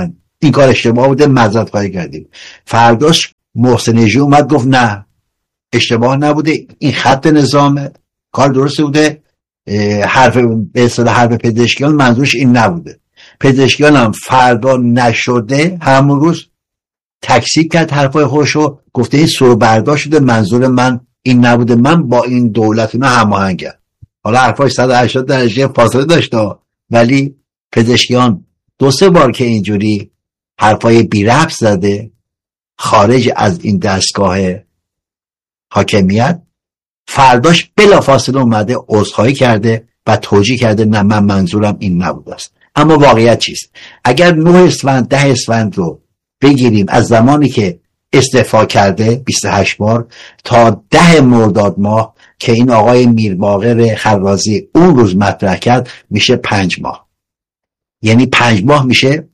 این کار اشتباه بوده، معذرت خواهی کردیم. فرداش محسن نژی اومد گفت نه اشتباه نبوده، این خط نظامه، کار درسته بوده، حرف به اصطلاح حرف پزشکیان منظورش این نبوده. پزشکیان هم فردا نشده همون روز تکذیب کرد حرفای خودشو، گفته این سو برداشت شده، منظور من این نبوده، من با این دولت اینا هماهنگم. حالا حرفاش صد و هشتاد درجه فاصله داشته، ولی پزشکیان دو سه بار که اینجوری حرفای بی ربط زده خارج از این دستگاه حاکمیت، فرداش بلافاصله اومده عذرخواهی کرده و توجیه کرده نه من منظورم این نبوده است. اما واقعیت چیست؟ اگر نه اسفند ده اسفند رو بگیریم از زمانی که استعفا کرده بیست و هشت بار تا ده مرداد ماه که این آقای میرباقر خرازی اون روز مطرح کرد، میشه پنج ماه. یعنی پنج ماه میشه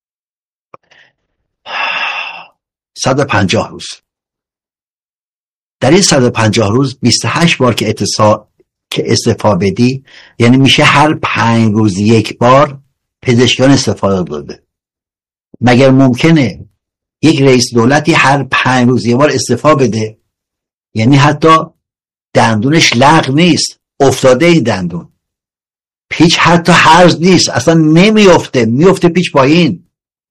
صد و پنجاه روز. در این صد و پنجاه روز بیست و هشت بار که اتصال که استعفا بدی، یعنی میشه هر پنج روز یک بار پزشکیان استفاده داده. مگر ممکنه یک رئیس دولتی هر پنج روز یک بار استعفا بده؟ یعنی حتی دندونش لغو نیست، افتاده این دندون، پیچ حتی هرز نیست، اصلا نمیفته، میفته پیچ پایین،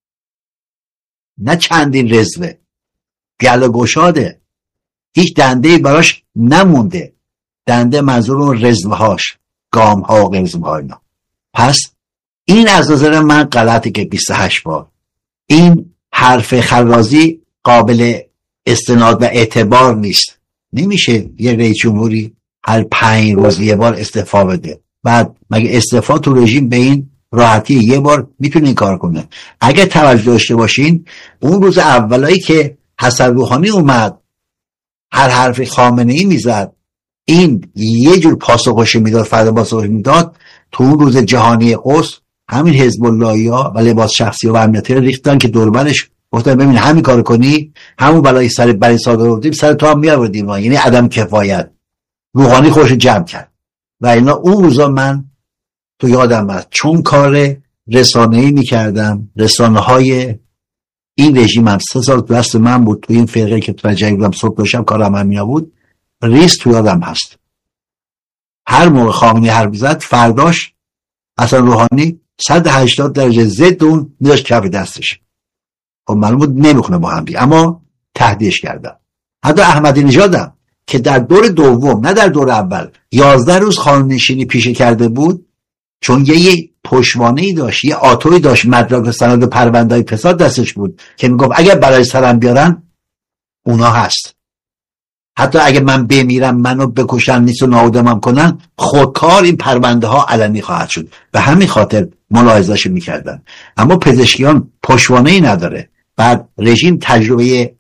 نه چندین رزوه، گله گشاده، هیچ دنده براش نمونده. دنده منظور اون رزوه هاش، گام ها و رزوه ها اینا. پس این از نظر من غلطه که بیست و هشت بار این حرف خرازی قابل استناد و اعتبار نیست. نمیشه یه رئیس جمهوری هر پنج روز یه بار استعفا بده. بعد مگه استعفا تو رژیم به این راحتی یه بار میتونه این کار کنه؟ اگر توجه داشته باشین اون روز اولایی که حسن روحانی اومد هر حرف خامنه ای میزد، این یه جور پاسخش میداد، فردا پاسخش میداد، تو اون روز جهانی قدس همین حزب اللهی ها و لباس شخصی و امنیتی رو ریختن که دوربرش گفتن ببین همین کارو کنی همون بلای سر بنی صادر آوردیم سر تو هم میآوردیم. یعنی عدم کفایت. روحانی خودش جمع کرد و اینا. اون روزا من تو یادم هست چون کار رسانه‌ای میکردم، رسانه های این رژیم هم سه سال دست من بود، تو این فرقه که تو جنگم صبح داشتم کارم همین بود، ریس تو یادم هست. هر موقع خامنه‌ای حرف زد فرداش حسن روحانی صد و هشتاد درجه ضد اون میداشت کف دستش. خب معلوم بود نمیخونه با هم دی، اما تهدیدش کردم. حتی احمدی نژادم که در دور دوم نه در دور اول یازده روز خانه‌نشینی پیشه کرده بود، چون یه پشتوانه‌ای داشت، یه آتویی داشت، مدرک سند و پرونده‌های فساد دستش بود که میگفت اگر برای سرم بیارن اونا هست، حتی اگه من بمیرم منو بکشن نیست و نابودم کنن خودکار این پرونده ها علنی خواهد شد. به همین خاطر ملاحظه‌اش میکردن. اما پزشکیان پشتوانه‌ای نداره. بعد رژیم تجربه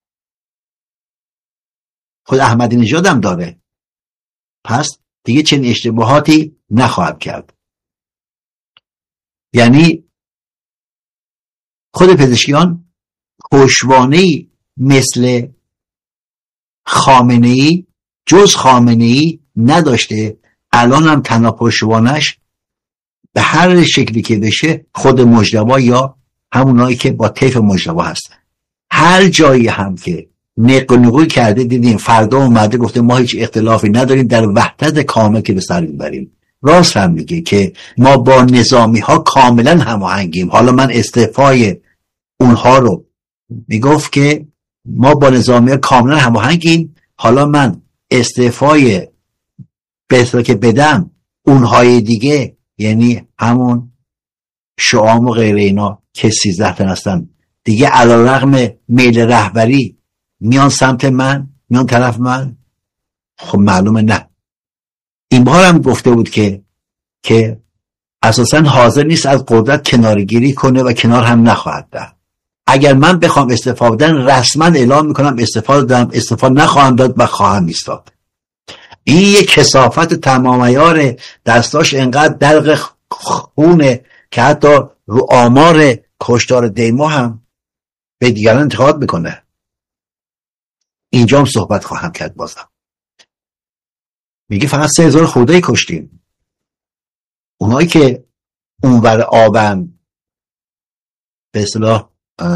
خود احمدی نژاد هم داره، پس دیگه چنین اشتباهاتی نخواهد کرد. یعنی خود پزشکیان پشتوانه‌ای مثل خامنه‌ای جز خامنه‌ای نداشته. الان هم تنها پشتوانش به هر شکلی که بشه خود مجتبی یا همونایی که با طیف مجتبی هستن. هر جایی هم که نقل و نقول کرده دیدیم فردا اومده گفته ما هیچ اختلافی نداریم، در وحدت کامل که به سر میبریم. راست هم میگه که ما با نظامی ها کاملا هماهنگیم. حالا من استعفای اونها رو میگفت که ما با نظامی ها کاملا هماهنگیم، حالا من استعفای بهتر که بدم اونهای دیگه یعنی همون شعام و غیر اینا که سیزده تن هستن دیگه علیرغم میل رهبری میان سمت من، میان طرف من. خب معلومه نه. این بار هم گفته بود که که اساسا حاضر نیست از قدرت کنارگیری کنه و کنار هم نخواهد داد. اگر من بخوام استعفا بدن رسما اعلام میکنم استعفا دادم، استعفا نخواهم داد و خواهم ایستاد. این یک کثافت تمام عیار، دستاش انقدر دلق خونه که حتی رو آمار کشتار دیما هم به دیگران انتقاد میکنه. اینجا هم صحبت خواهم کرد. بازم میگه فقط سه هزار خورده کشتیم. اونایی که اونور آبن به اصطلاح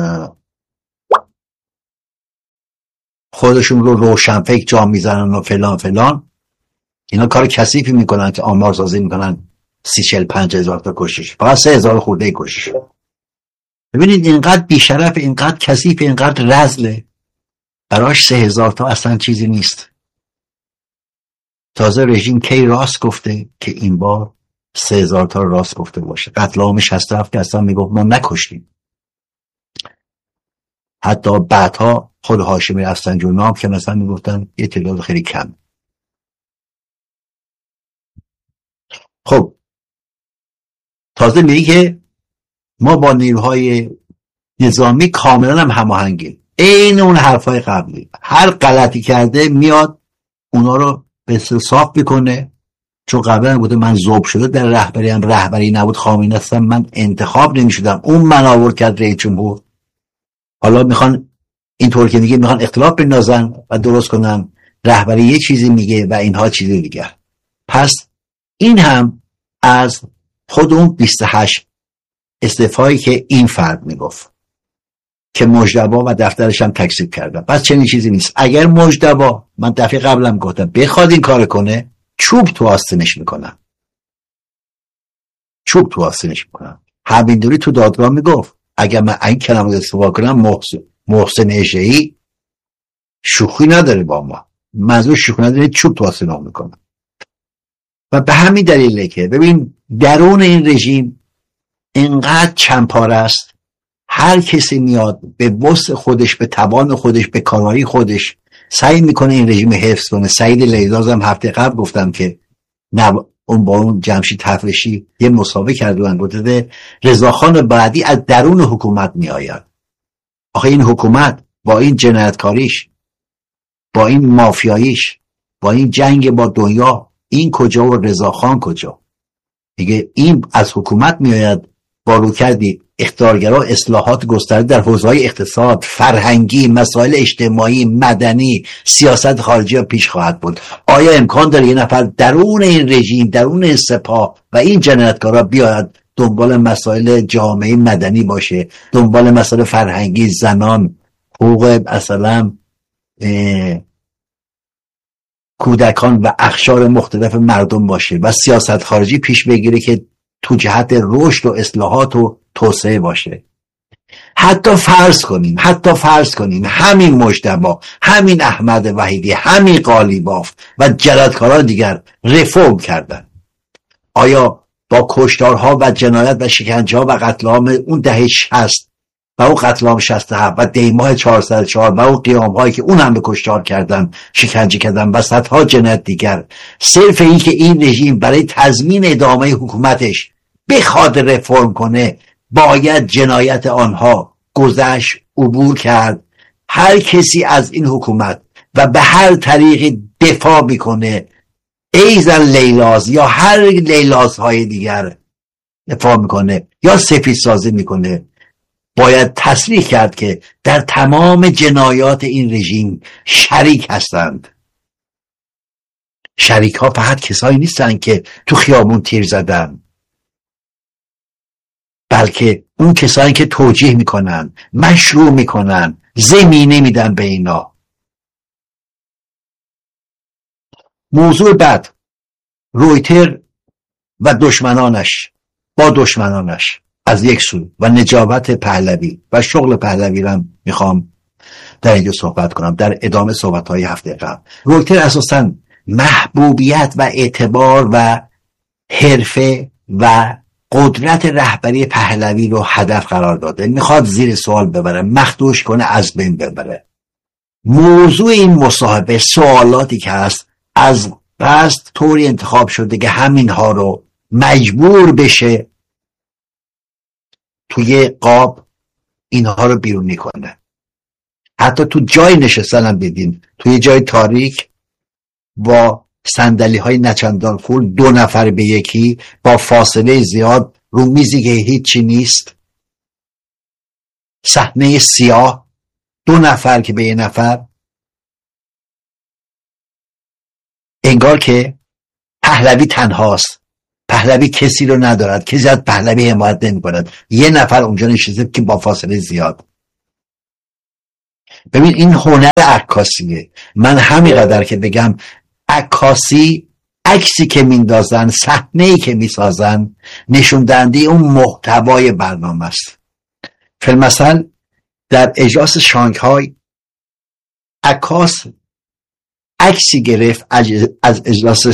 خودشون رو روشنفکر جا میزنن و فلان فلان، اینا کار کثیفی میکنن که آمار سازی میکنن سی چل پنج هزار تا کشش، فقط سه هزار خورده کشش. ببینید اینقدر بیشرف، اینقدر کثیف، اینقدر رذله، براش سه هزار تا اصلا چیزی نیست. تازه رژیم کی راست گفته که این بار سه هزار تا راست گفته باشه؟ قتل عام شصت و هفت که اصلا میگفت ما نکشتیم. حتی بعدها خود هاشمی رفسنجانی که مثلا میگفتن یه تعداد خیلی کم. خب تازه میگه که ما با نیروهای نظامی کاملا هم هماهنگیم. این اون حرفای قبلی، هر غلطی کرده میاد اونا رو به صاف بکنه. چون قبلا بوده من ذوب شده در رهبری، هم رهبری نبود، خامنه‌ای هستم، من انتخاب نمیشدم، اون من آورد کرد رئیس جمهور. حالا میخوان اینطور که میگه میخوان اختلاف بندازن و درست کنن، رهبری یه چیزی میگه و اینها چیزی دیگه. پس این هم از خود اون بیست و هشت استعفایی که این فرد میگفت که مجتبی و دفترش هم تکذیب کردن. پس چنین چیزی نیست. اگر مجتبی، من دفعه قبلم گفتم، بخواد این کار کنه، چوب تو آستینش میکنن، چوب تو آستینش میکنن. همینطوری تو دادگاه میگفت اگر من این کلمه استفاده کنم، محسن محسن اژه‌ای شوخی نداره با ما، منظور شوخی نداره، چوب تو آستینم میکنن. و به همین دلیله که ببین درون این رژیم اینقدر چندپاره است، هر کسی میاد به وسع خودش، به توان خودش، به کارایی خودش سعی میکنه این رژیم حفظ کنه. سعید لیلاز هم هفته قبل گفتم که نه، اون با اون جمشید تفرشی یه مسابقه کردن، گفته رضاخان بعدی از درون حکومت میآید. آخه این حکومت با این جنایتکاریش، با این مافیاییش، با این جنگ با دنیا، این کجا و رضاخان کجا؟ دیگه این از حکومت میآید با روکردی اختیارگرا، اصلاحات گسترده در حوزه‌های اقتصاد، فرهنگی، مسائل اجتماعی، مدنی، سیاست خارجی پیش خواهد بود. آیا امکان داره یه نفر درون این رژیم، درون این سپاه و این جنایتکارا بیاد دنبال مسائل جامعه مدنی باشه، دنبال مسائل فرهنگی، زنان، حقوق مثلا کودکان و اقشار مختلف مردم باشه و سیاست خارجی پیش بگیره که تو جهت رشد و اصلاحات و توسعه باشه؟ حتی فرض کنیم حتی فرض کنیم همین مجتبی، همین احمد وحیدی، همین قالیباف و جنایتکاران دیگر رفرم کردن، آیا با کشتارها و جنایت و شکنجه‌ها و قتل عام اون دهه شصت و اون قتل عام شصت و هفت و دیماه چهارصد و چهار و اون قیام‌هایی که اون هم به کشتار کردن، شکنجه کردن و صدها جنایت دیگر، صرف این که این رژیم برای تضمین ادامه حکومتش بخواد رفرم کنه، باید جنایت آنها گذشت، عبور کرد؟ هر کسی از این حکومت و به هر طریقی دفاع میکنه، ایزن لیلاز یا هر لیلازهای دیگر دفاع میکنه یا سفید سازی میکنه، باید تصریح کرد که در تمام جنایات این رژیم شریک هستند. شریک ها فقط کسایی نیستن که تو خیابون تیر زدن، بلکه اون کسایی که توجیه میکنن، مشروع میکنن، زمینه میدن به اینا. موضوع بعد، رویتر و دشمنانش با دشمنانش از یک سو و نجابت پهلوی و شغل پهلوی رو میخوام در اینجا صحبت کنم در ادامه صحبت‌های هفته قبل. رویتر اساساً محبوبیت و اعتبار و حرفه و قدرت رهبری پهلوی رو هدف قرار داده، میخواد زیر سوال ببره، مخدوش کنه، از بین ببره. موضوع این مصاحبه سوالاتی که هست از قصد طوری انتخاب شده که همینها رو مجبور بشه توی قاب اینها رو بیرونی کنه. حتی تو جای نشستن هم بدین، توی جای تاریک با صندلی های نچندان فول، دو نفر به یکی، با فاصله زیاد، رو میزی که هیچی نیست، صحنه سیاه، دو نفر که به یه نفر، انگار که پهلوی تنهاست، پهلوی کسی رو ندارد، کسی از پهلوی حمایت نمی کند، یه نفر اونجا نشسته که با فاصله زیاد. ببین این هنر عکاسیه. من همینقدر که بگم عکاسی، عکسی که میندازن، صحنه‌ای که میسازن، نشون دهنده اون محتوای برنامه است. فیلمثل در اجلاس شانگهای عکاس عکسی گرفت از اجلاس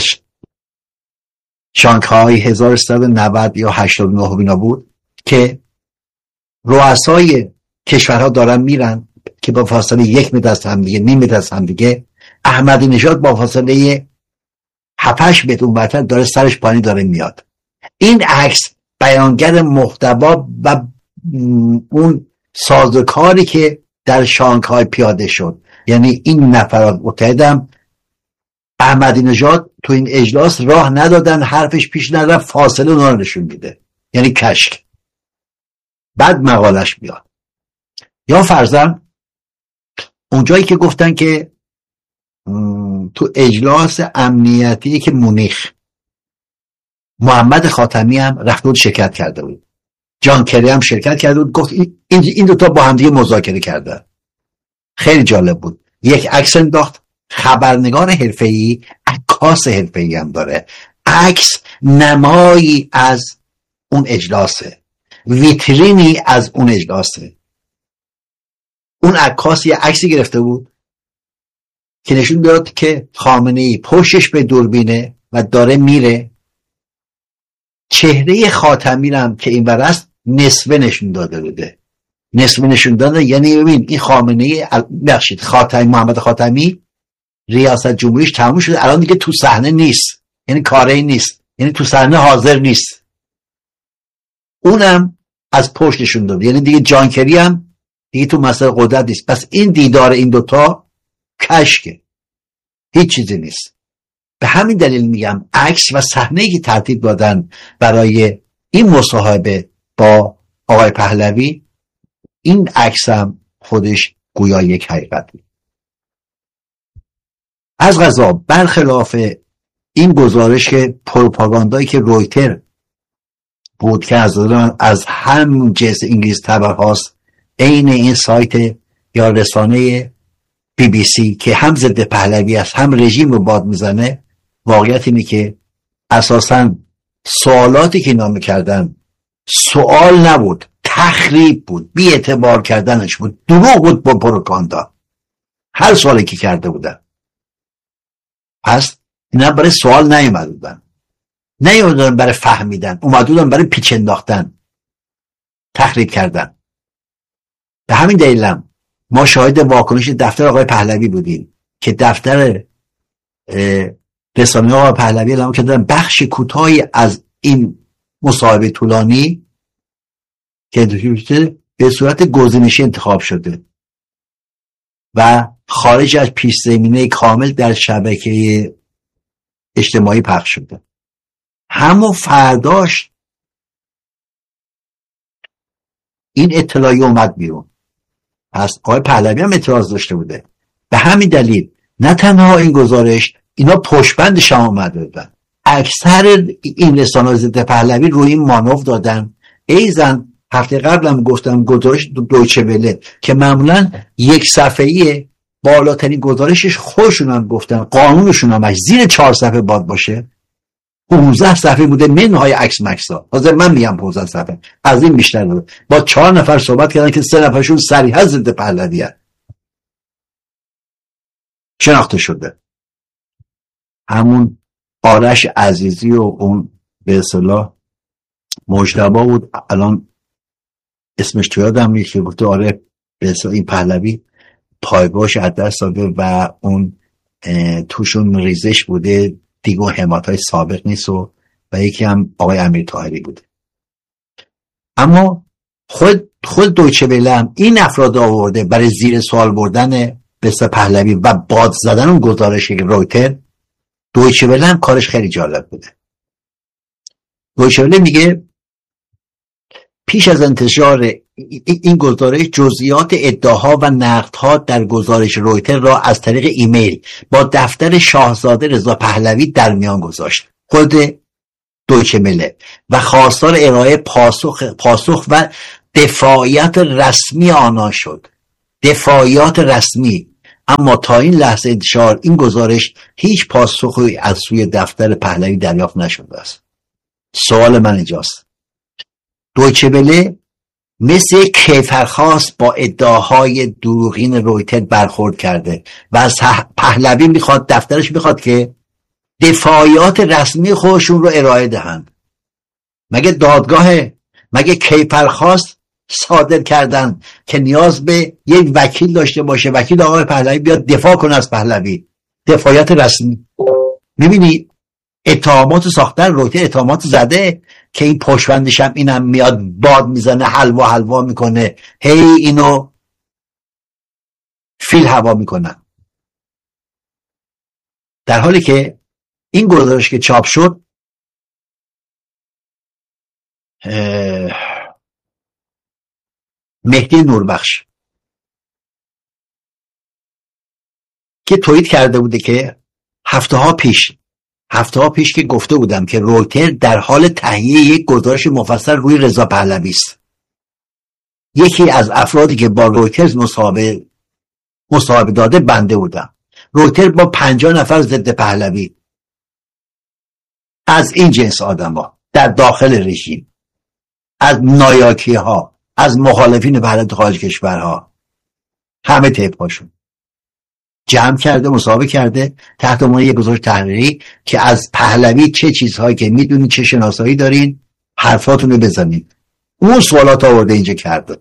شانگهای هزار و سیصد و نود یا هشتاد و نه بینا بود که رؤسای کشورها دارن میرن که با فاصله یک متر از هم دیگه، نیم متر از هم دیگه، احمدی نژاد با فاصله هفت هشت متر اونورتر داره سرش پایین داره میاد. این عکس بیانگر محتوا و اون سازوکاری که در شانگهای پیاده شد. یعنی این نفرات متحدم احمدی نژاد تو این اجلاس راه ندادن، حرفش پیش نرفت، فاصله اونا رو نشون میده، یعنی کشک. بعد مقالش میاد. یا فرضاً اونجایی که گفتن که تو اجلاس امنیتی که مونیخ محمد خاتمی هم رفت بود شرکت کرده بود، جان کری هم شرکت کرده بود، گفت این دو تا با هم دیگه مذاکره کردن. خیلی جالب بود. یک عکس انداخت، خبرنگار حرفه‌ای، عکاس حرفه‌ای هم داره. عکس نمایی از اون اجلاسه، ویترینی از اون اجلاسه. اون عکاس یه عکسی گرفته بود که نشون داد که خامنه‌ای پشتش به دوربینه و داره میره، چهره خاتمی هم که این ور است نصفه نشون داده بوده. نصفه نشون داده یعنی ببین این خامنه‌ای، بخشید خاتمی، محمد خاتمی ریاست جمهوریش تموم شده، الان دیگه تو صحنه نیست، یعنی کاری نیست، یعنی تو صحنه حاضر نیست. اونم از پشت نشون داده، یعنی دیگه جان کری هم دیگه تو مسئله قدرت نیست. پس این دیدار این دوتا کشکه، هیچ چیزی نیست. به همین دلیل میگم عکس و صحنه‌ای که ترتیب دادن برای این مصاحبه با آقای پهلوی، این عکس هم خودش گویا یک حقیقتی. از قضا برخلاف این گزارش که پروپاگاندایی که رویتر بود که از از هم جنس انگلیس تبع هاست، عین این سایت یا رسانه بی بی سی که هم ضد پهلوی است هم رژیم رو باد میزنه، واقعیت اینه که اساساً سوالاتی که اینا میکردن سوال نبود، تخریب بود، بی اعتبار کردنش بود، دروغ بود با پروپاگاندا، هر سوالی که کرده بودن. پس اینا برای سوال نیومده بودن، نیومدن برای فهمیدن، اومده بودن برای پیچ انداختن، تخریب کردن. به همین دلیلم ما شاهد واکنش دفتر آقای پهلوی بودیم که دفتر رسانه آقای پهلوی اعلام کردن بخش کوتاهی از این مصاحبه طولانی که به صورت گزینشی انتخاب شده و خارج از پیش زمینه کامل در شبکه اجتماعی پخش شده. همون فرداش این اطلاعی اومد بیرون. پس آقای پهلوی هم اعتراض داشته بوده. به همین دلیل نه تنها این گزارش، اینا پشتبندش هم اومده بودن. اکثر این رسانه‌های ضد پهلوی روی این مانور دادن. ایزن هفته قبلم گفتم گزارش دویچه وله که معمولا یک صفحه‌ای، بالاترین گزارشش خودشون هم گفتن قانونشون هم زیر چهار صفحه باد باشه، پانزده صفحه بوده منهای عکس مکسا. حاضر من میگم پانزده صفحه، از این بیشتر بوده. با چهار نفر صحبت کردن که سه نفرشون صریحا ضد پهلوی هست، شناخته شده. همون آرش عزیزی و اون به اصطلاح مجتبی بود، الان اسمش تو یادم نیست، که گفته آره به اصطلاح این پهلوی پایگاهش از دست داده و اون توشون ریزش بوده دیگه، حمایت‌های سابق نیست و و یکی هم آقای امیر طاهری بوده. اما خود خود دویچه وله هم این افراد آورده برای زیر سوال بردن بس پهلوی و باد زدن اون گزارش رویتر. دویچه وله هم کارش خیلی جالب بوده. دویچه وله میگه پیش از انتشار این گزارش جزئیات ادعاها و نقدها در گزارش رویتر را از طریق ایمیل با دفتر شاهزاده رضا پهلوی در میان گذاشت. خود دویچه مله و خواستار ارائه پاسخ پاسخ و دفاعیت رسمی آنها شد. دفاعیات رسمی. اما تا این لحظه انتشار این گزارش هیچ پاسخی از سوی دفتر پهلوی دریافت نشده است. سوال من اینجاست، دویچه وله مثل کیفرخواست با ادعاهای دروغین رویتر برخورد کرده و از پهلوی میخواد، دفترش میخواد که دفاعیات رسمی خودشون رو ارائه دهند. مگه دادگاه، مگه کیفرخواست صادر کردن که نیاز به یک وکیل داشته باشه، وکیل آقای پهلوی بیاد دفاع کنه از پهلوی؟ دفاعیات رسمی. میبینی اتهامات ساختن رویتر اتهامات زده که این پشتوندش هم اینم میاد باد میزنه، حلوا حلوا میکنه، هی اینو فیل هوا میکنن. در حالی که این گزارش که چاپ شد مهدی نوربخش که توییت کرده بوده که هفته ها پیش هفته ها پیش که گفته بودم که رویتر در حال تهیه یک گزارش مفصل روی رضا پهلوی است. یکی از افرادی که با رویتر مصاحبه مصاحبه داده بنده بودم. رویتر با پنجاه نفر ضد پهلوی از این جنس آدم‌ها در داخل رژیم، از نایاکی ها، از مخالفین پهلوی خارج کشورها، همه تیپ‌هاشون جمع کرده، مصاحبه کرده تحت عنوان یک گزارش تحریری که از پهلوی چه چیزهایی که میدونید، چه شناسایی دارین، حرفاتون رو بزنید. اون سوالات آورده اینجا کرده.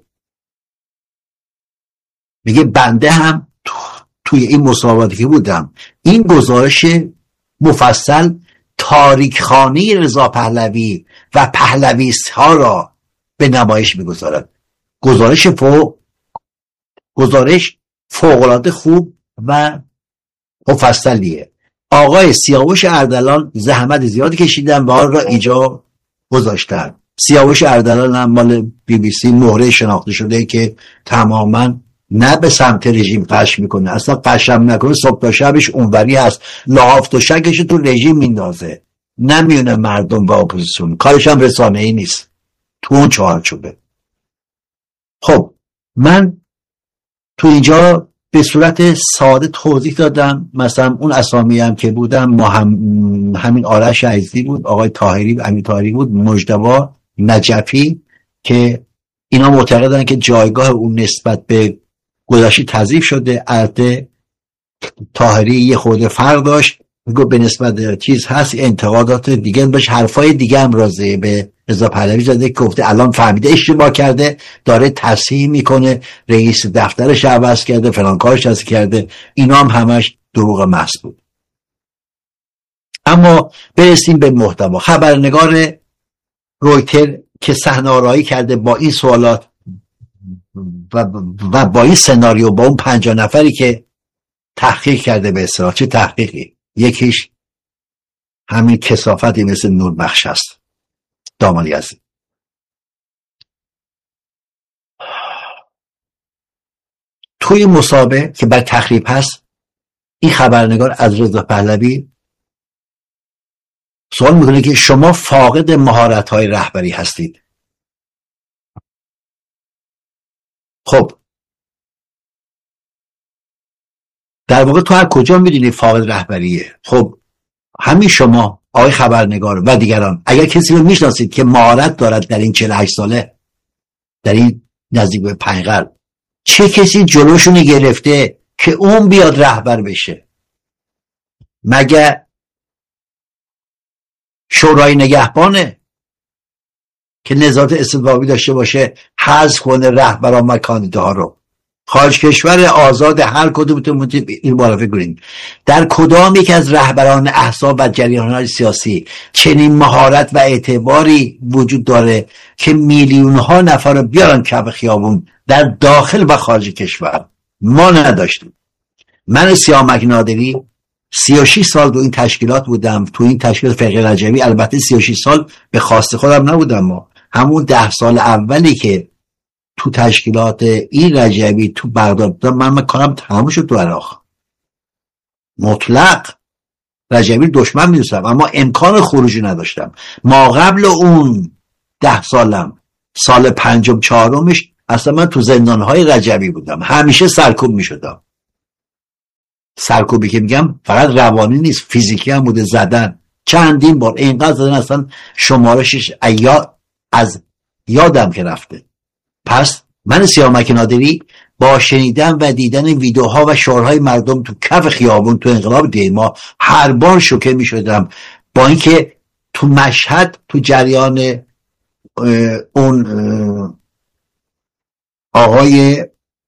میگه بنده هم توی این مصاحباتی که بودم این گزارش مفصل تاریخ‌خوانی رضا پهلوی و پهلویست ها را به نمایش میگذارد. گزارش فوق گزارش فوق‌العاده خوب و مفصلیه. آقای سیاوش اردلان زحمت زیادی کشیدن و آن را اینجا گذاشتن. سیاوش اردلان هم مال بی بی سی مهره شناخته شده که تماما نه به سمت رژیم قش میکنه، اصلا قشم نکنه صبح تا شبش اونوری هست، لحاف و شکش تو رژیم میندازه، نمیونه مردم و اپوزیسیون، کارش هم رسانه ای نیست تو اون چهارچوبه. خب من تو اینجا به صورت ساده توضیح دادم. مثلا اون اسامی هم که بودم ما هم همین آرش عزیزی بود، آقای طاهری، امیر طاهری بود، مجتبی نجفی، که اینا معتقدن که جایگاه اون نسبت به گذشته تضعیف شده. البته طاهری یه خورده فرق داشت، میگه به نسبت چیز هست، انتقادات دیگه بهش، حرفای دیگه هم راضیه به رضا پهلوی زده که گفته الان فهمیده اشتباه کرده، داره تصحیح میکنه، رئیس دفترش عوض کرده، فلان کارش عوض کرده. اینا هم همش دروغ محض بود. اما برسیم به محتوا. خبرنگار رویتر که صحنه‌آرایی کرده با این سوالات و, و با این سناریو، با اون پنجاه نفری که تحقیق کرده، به اصطلاح چه تحقیقی؟ یکیش همین کثافتی مثل نوربخش هست، داماد یزدی. توی مصاحبه که بر تخریب هست، این خبرنگار از رضا پهلوی سوال میکنه که شما فاقد مهارت‌های رهبری هستید. خب در واقع تو از کجا میدونی فاقد رهبریه؟ خب همین شما آقای خبرنگار و دیگران، اگر کسی رو میشناسید که مهارت دارد در این چهل و هشت ساله، در این نزدیک به پنج قرن، چه کسی جلوشونی گرفته که اون بیاد رهبر بشه؟ مگه شورای نگهبانه که نظارت استبدادی داشته باشه، حذف کنه رهبران و کاندیداها رو؟ خارج کشور آزاد هر کدومتون این معرفی کنید. در کدام یک از رهبران احزاب و جریان‌های سیاسی چنین مهارت و اعتباری وجود داره که میلیون‌ها نفر رو بیارن کف خیابون در داخل و خارج کشور؟ ما نداشتیم. من سیامک نادری سی و شش سال تو این تشکیلات بودم، تو این تشکیلات فقیه رجبی. البته سی و شش سال به خواست خودم نبودم، ما همون ده سال اولی که تو تشکیلات این رجبی تو بغداد من من کارم تمام شد تو عراق. مطلق رجبی دشمن میدونستم، اما امکان خروجی نداشتم. ما قبل اون ده سالم، سال پنجم چهارمش اصلا من تو زندانهای رجبی بودم، همیشه سرکوب میشدم. سرکوبی که میگم فقط روانی نیست، فیزیکی هم بوده، زدن چندین بار، اینقدر زدن اصلا شمارشش ایا از یادم که رفته. پس من سیامک نادری با شنیدن و دیدن ویدیوها و شعارهای مردم تو کف خیابون تو انقلاب دیما هر بار شوکه می شدم، با اینکه تو مشهد تو جریان اون آقای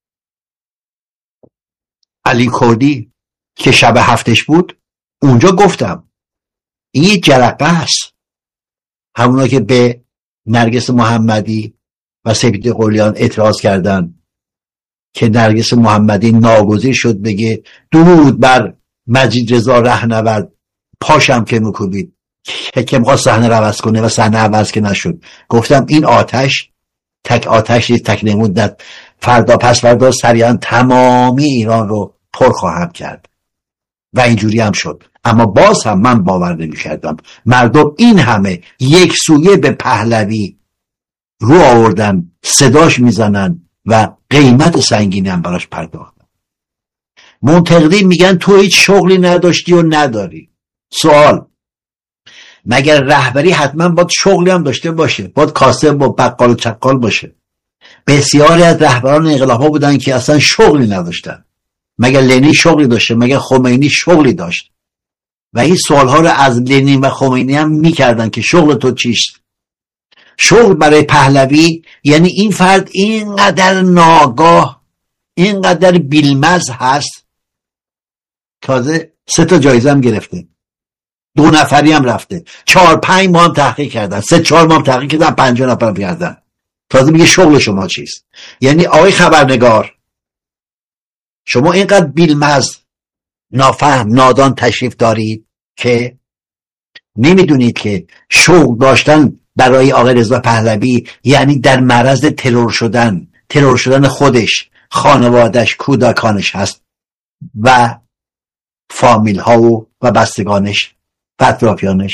علی کردی که شب هفتش بود اونجا گفتم این یه جرقه است. همونا که به نرگس محمدی و سپید قلیان اعتراض کردن که نرگس محمدی ناگزیر شد بگه درود بر مجید رضا رهنورد، پاشم که میکوبید که که میخواد صحنه رو عوض کنه و صحنه عوض که نشد. گفتم این آتش تک آتش نیست، تک نمودت، فردا پس فردا سریعا تمامی ایران رو پر خواهم کرد و اینجوری هم شد. اما باز هم من باور نمی کردم مردم این همه یک سویه به پهلوی رو آوردن، صداش میزنن و قیمت سنگینی هم براش پرداختن. منتقدین میگن تو هیچ شغلی نداشتی و نداری. سوال، مگر رهبری حتما باید شغلی هم داشته باشه؟ باید کاسب و بقال و چقال باشه؟ بسیاری از رهبران انقلاب ها بودن که اصلا شغلی نداشتن. مگر لنین شغلی داشته؟ مگر خمینی شغلی داشت؟ و این سوالها رو از لنین و خمینی هم میکردن که شغل تو چیست؟ شغل برای پهلوی یعنی این فرد اینقدر ناگاه، اینقدر بیلمز هست، تازه سه تا جایزه هم گرفته، دو نفری هم رفته، چهار پنج ماه هم تحقیق کردن، سه چهار ماه هم تحقیق کردن، پنجاه نفر هم کردن، تازه میگه شغل شما چیست؟ یعنی آقای خبرنگار شما اینقدر بیلمز، نافهم، نادان تشریف دارید که نمیدونید که شغل داشتن برای آقای رضا پهلوی یعنی در معرض ترور شدن، ترور شدن خودش، خانوادش، کودکانش هست و فامیل ها و, و بستگانش و اطرافیانش.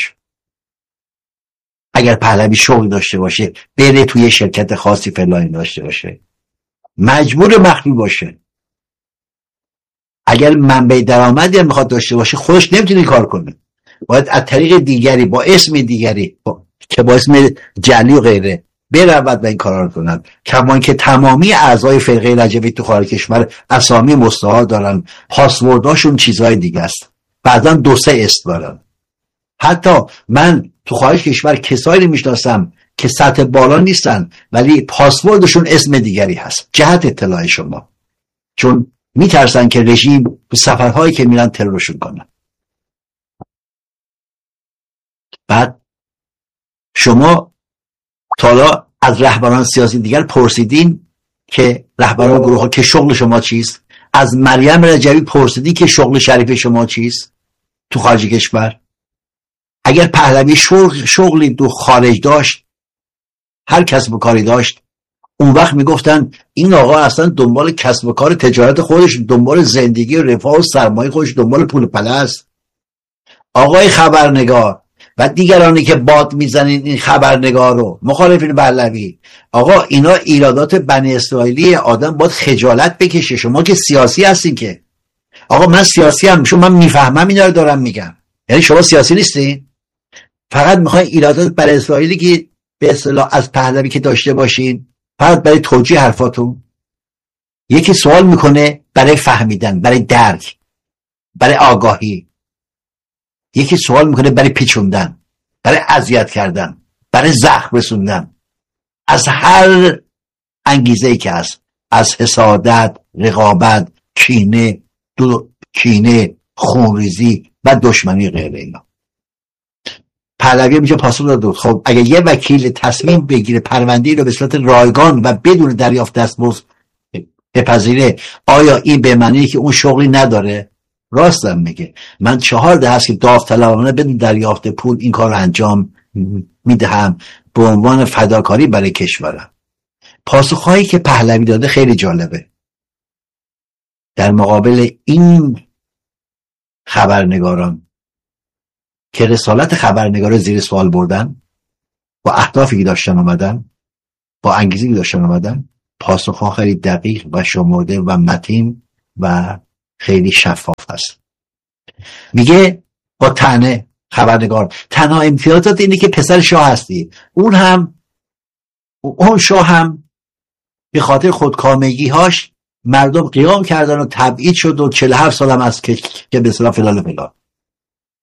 اگر پهلوی شغل داشته باشه، بره توی شرکت خاصی فلانی داشته باشه، مجبور مخلوع باشه. اگر منبع درآمدی هم میخواد داشته باشه، خودش نمیتونه کار کنه، باید از طریق دیگری، با اسم دیگری، با... که با اسم جعلی و غیره برود و این کارا رو کنن. کما که تمامی اعضای فرقه رجوی تو خارج کشور اسامی مستعار دارن، پاسورداشون چیزهای دیگه است، بعضا دو سه اسم دارن. حتی من تو خارج کشور کسایی رو میشناسم که سطح بالا نیستن ولی پاسوردشون اسم دیگری هست. جهت اطلاع شما، چون میترسن که رژیم به سفرهایی که میرن ترورشون کنن. بعد شما تالا از رهبران سیاسی دیگر پرسیدین که رهبران گروه ها که شغل شما چیست؟ از مریم رجبی پرسیدین که شغل شریف شما چیست تو خارج کشور؟ اگر پهلوی شغل شغلی تو خارج داشت، هر کسب و کاری داشت، اون وقت میگفتن این آقا اصلا دنبال کسب و کار تجارت خودش، دنبال زندگی و رفاه و سرمایه خودش، دنبال پول پله است. آقای خبرنگار و دیگرانی که باد میزنین این خبرنگار رو، مخالفین پهلوی، آقا اینا ایرادات بنی اسرائیلی، آدم باید خجالت بکشه. شما که سیاسی هستین که، آقا من سیاسی هم، شما من میفهمم اینا رو دارم میگم، یعنی شما سیاسی نیستین؟ فقط میخواین ایرادات بنی اسرائیلی که به اصطلاح از پهلوی که داشته باشین فقط برای توجیه حرفاتون. یکی سوال میکنه برای فهمیدن، برای درک، برای آگاهی. یکی سوال میکنه برای پیچوندن، برای اذیت کردن، برای زخم رسوندن، از هر انگیزه‌ای که هست، از حسادت، رقابت، کینه، دو کینه، خونریزی و دشمنی غیره. اینا پهلوی میشه پاسخ داد. خب اگه یه وکیل تصمیم بگیره پرونده‌ای رو به صورت رایگان و بدون دریافت دستمزد بپذیره، آیا این به معنیه که اون شغلی نداره؟ راستم میگه. من چهار ده هست که داوطلبانه بدون دریافت پول این کار رو انجام میدهم به عنوان فداکاری برای کشورم. پاسخهایی که پهلوی داده خیلی جالبه. در مقابل این خبرنگاران که رسالت خبرنگار زیر سوال بردن، با اهدافی که داشتن آمدن، با انگیزی که داشتن آمدن، پاسخها خیلی دقیق و شمرده و متین و خیلی شفاف هست. میگه با طعنه خبرنگار تنها امتیازات اینه که پسر شاه هستی. اون هم اون شاه هم به خاطر خودکامگی هاش مردم قیام کردن و تبعید شد و چهل و هفت سال هم از که که به اصطلاح فلان فلان.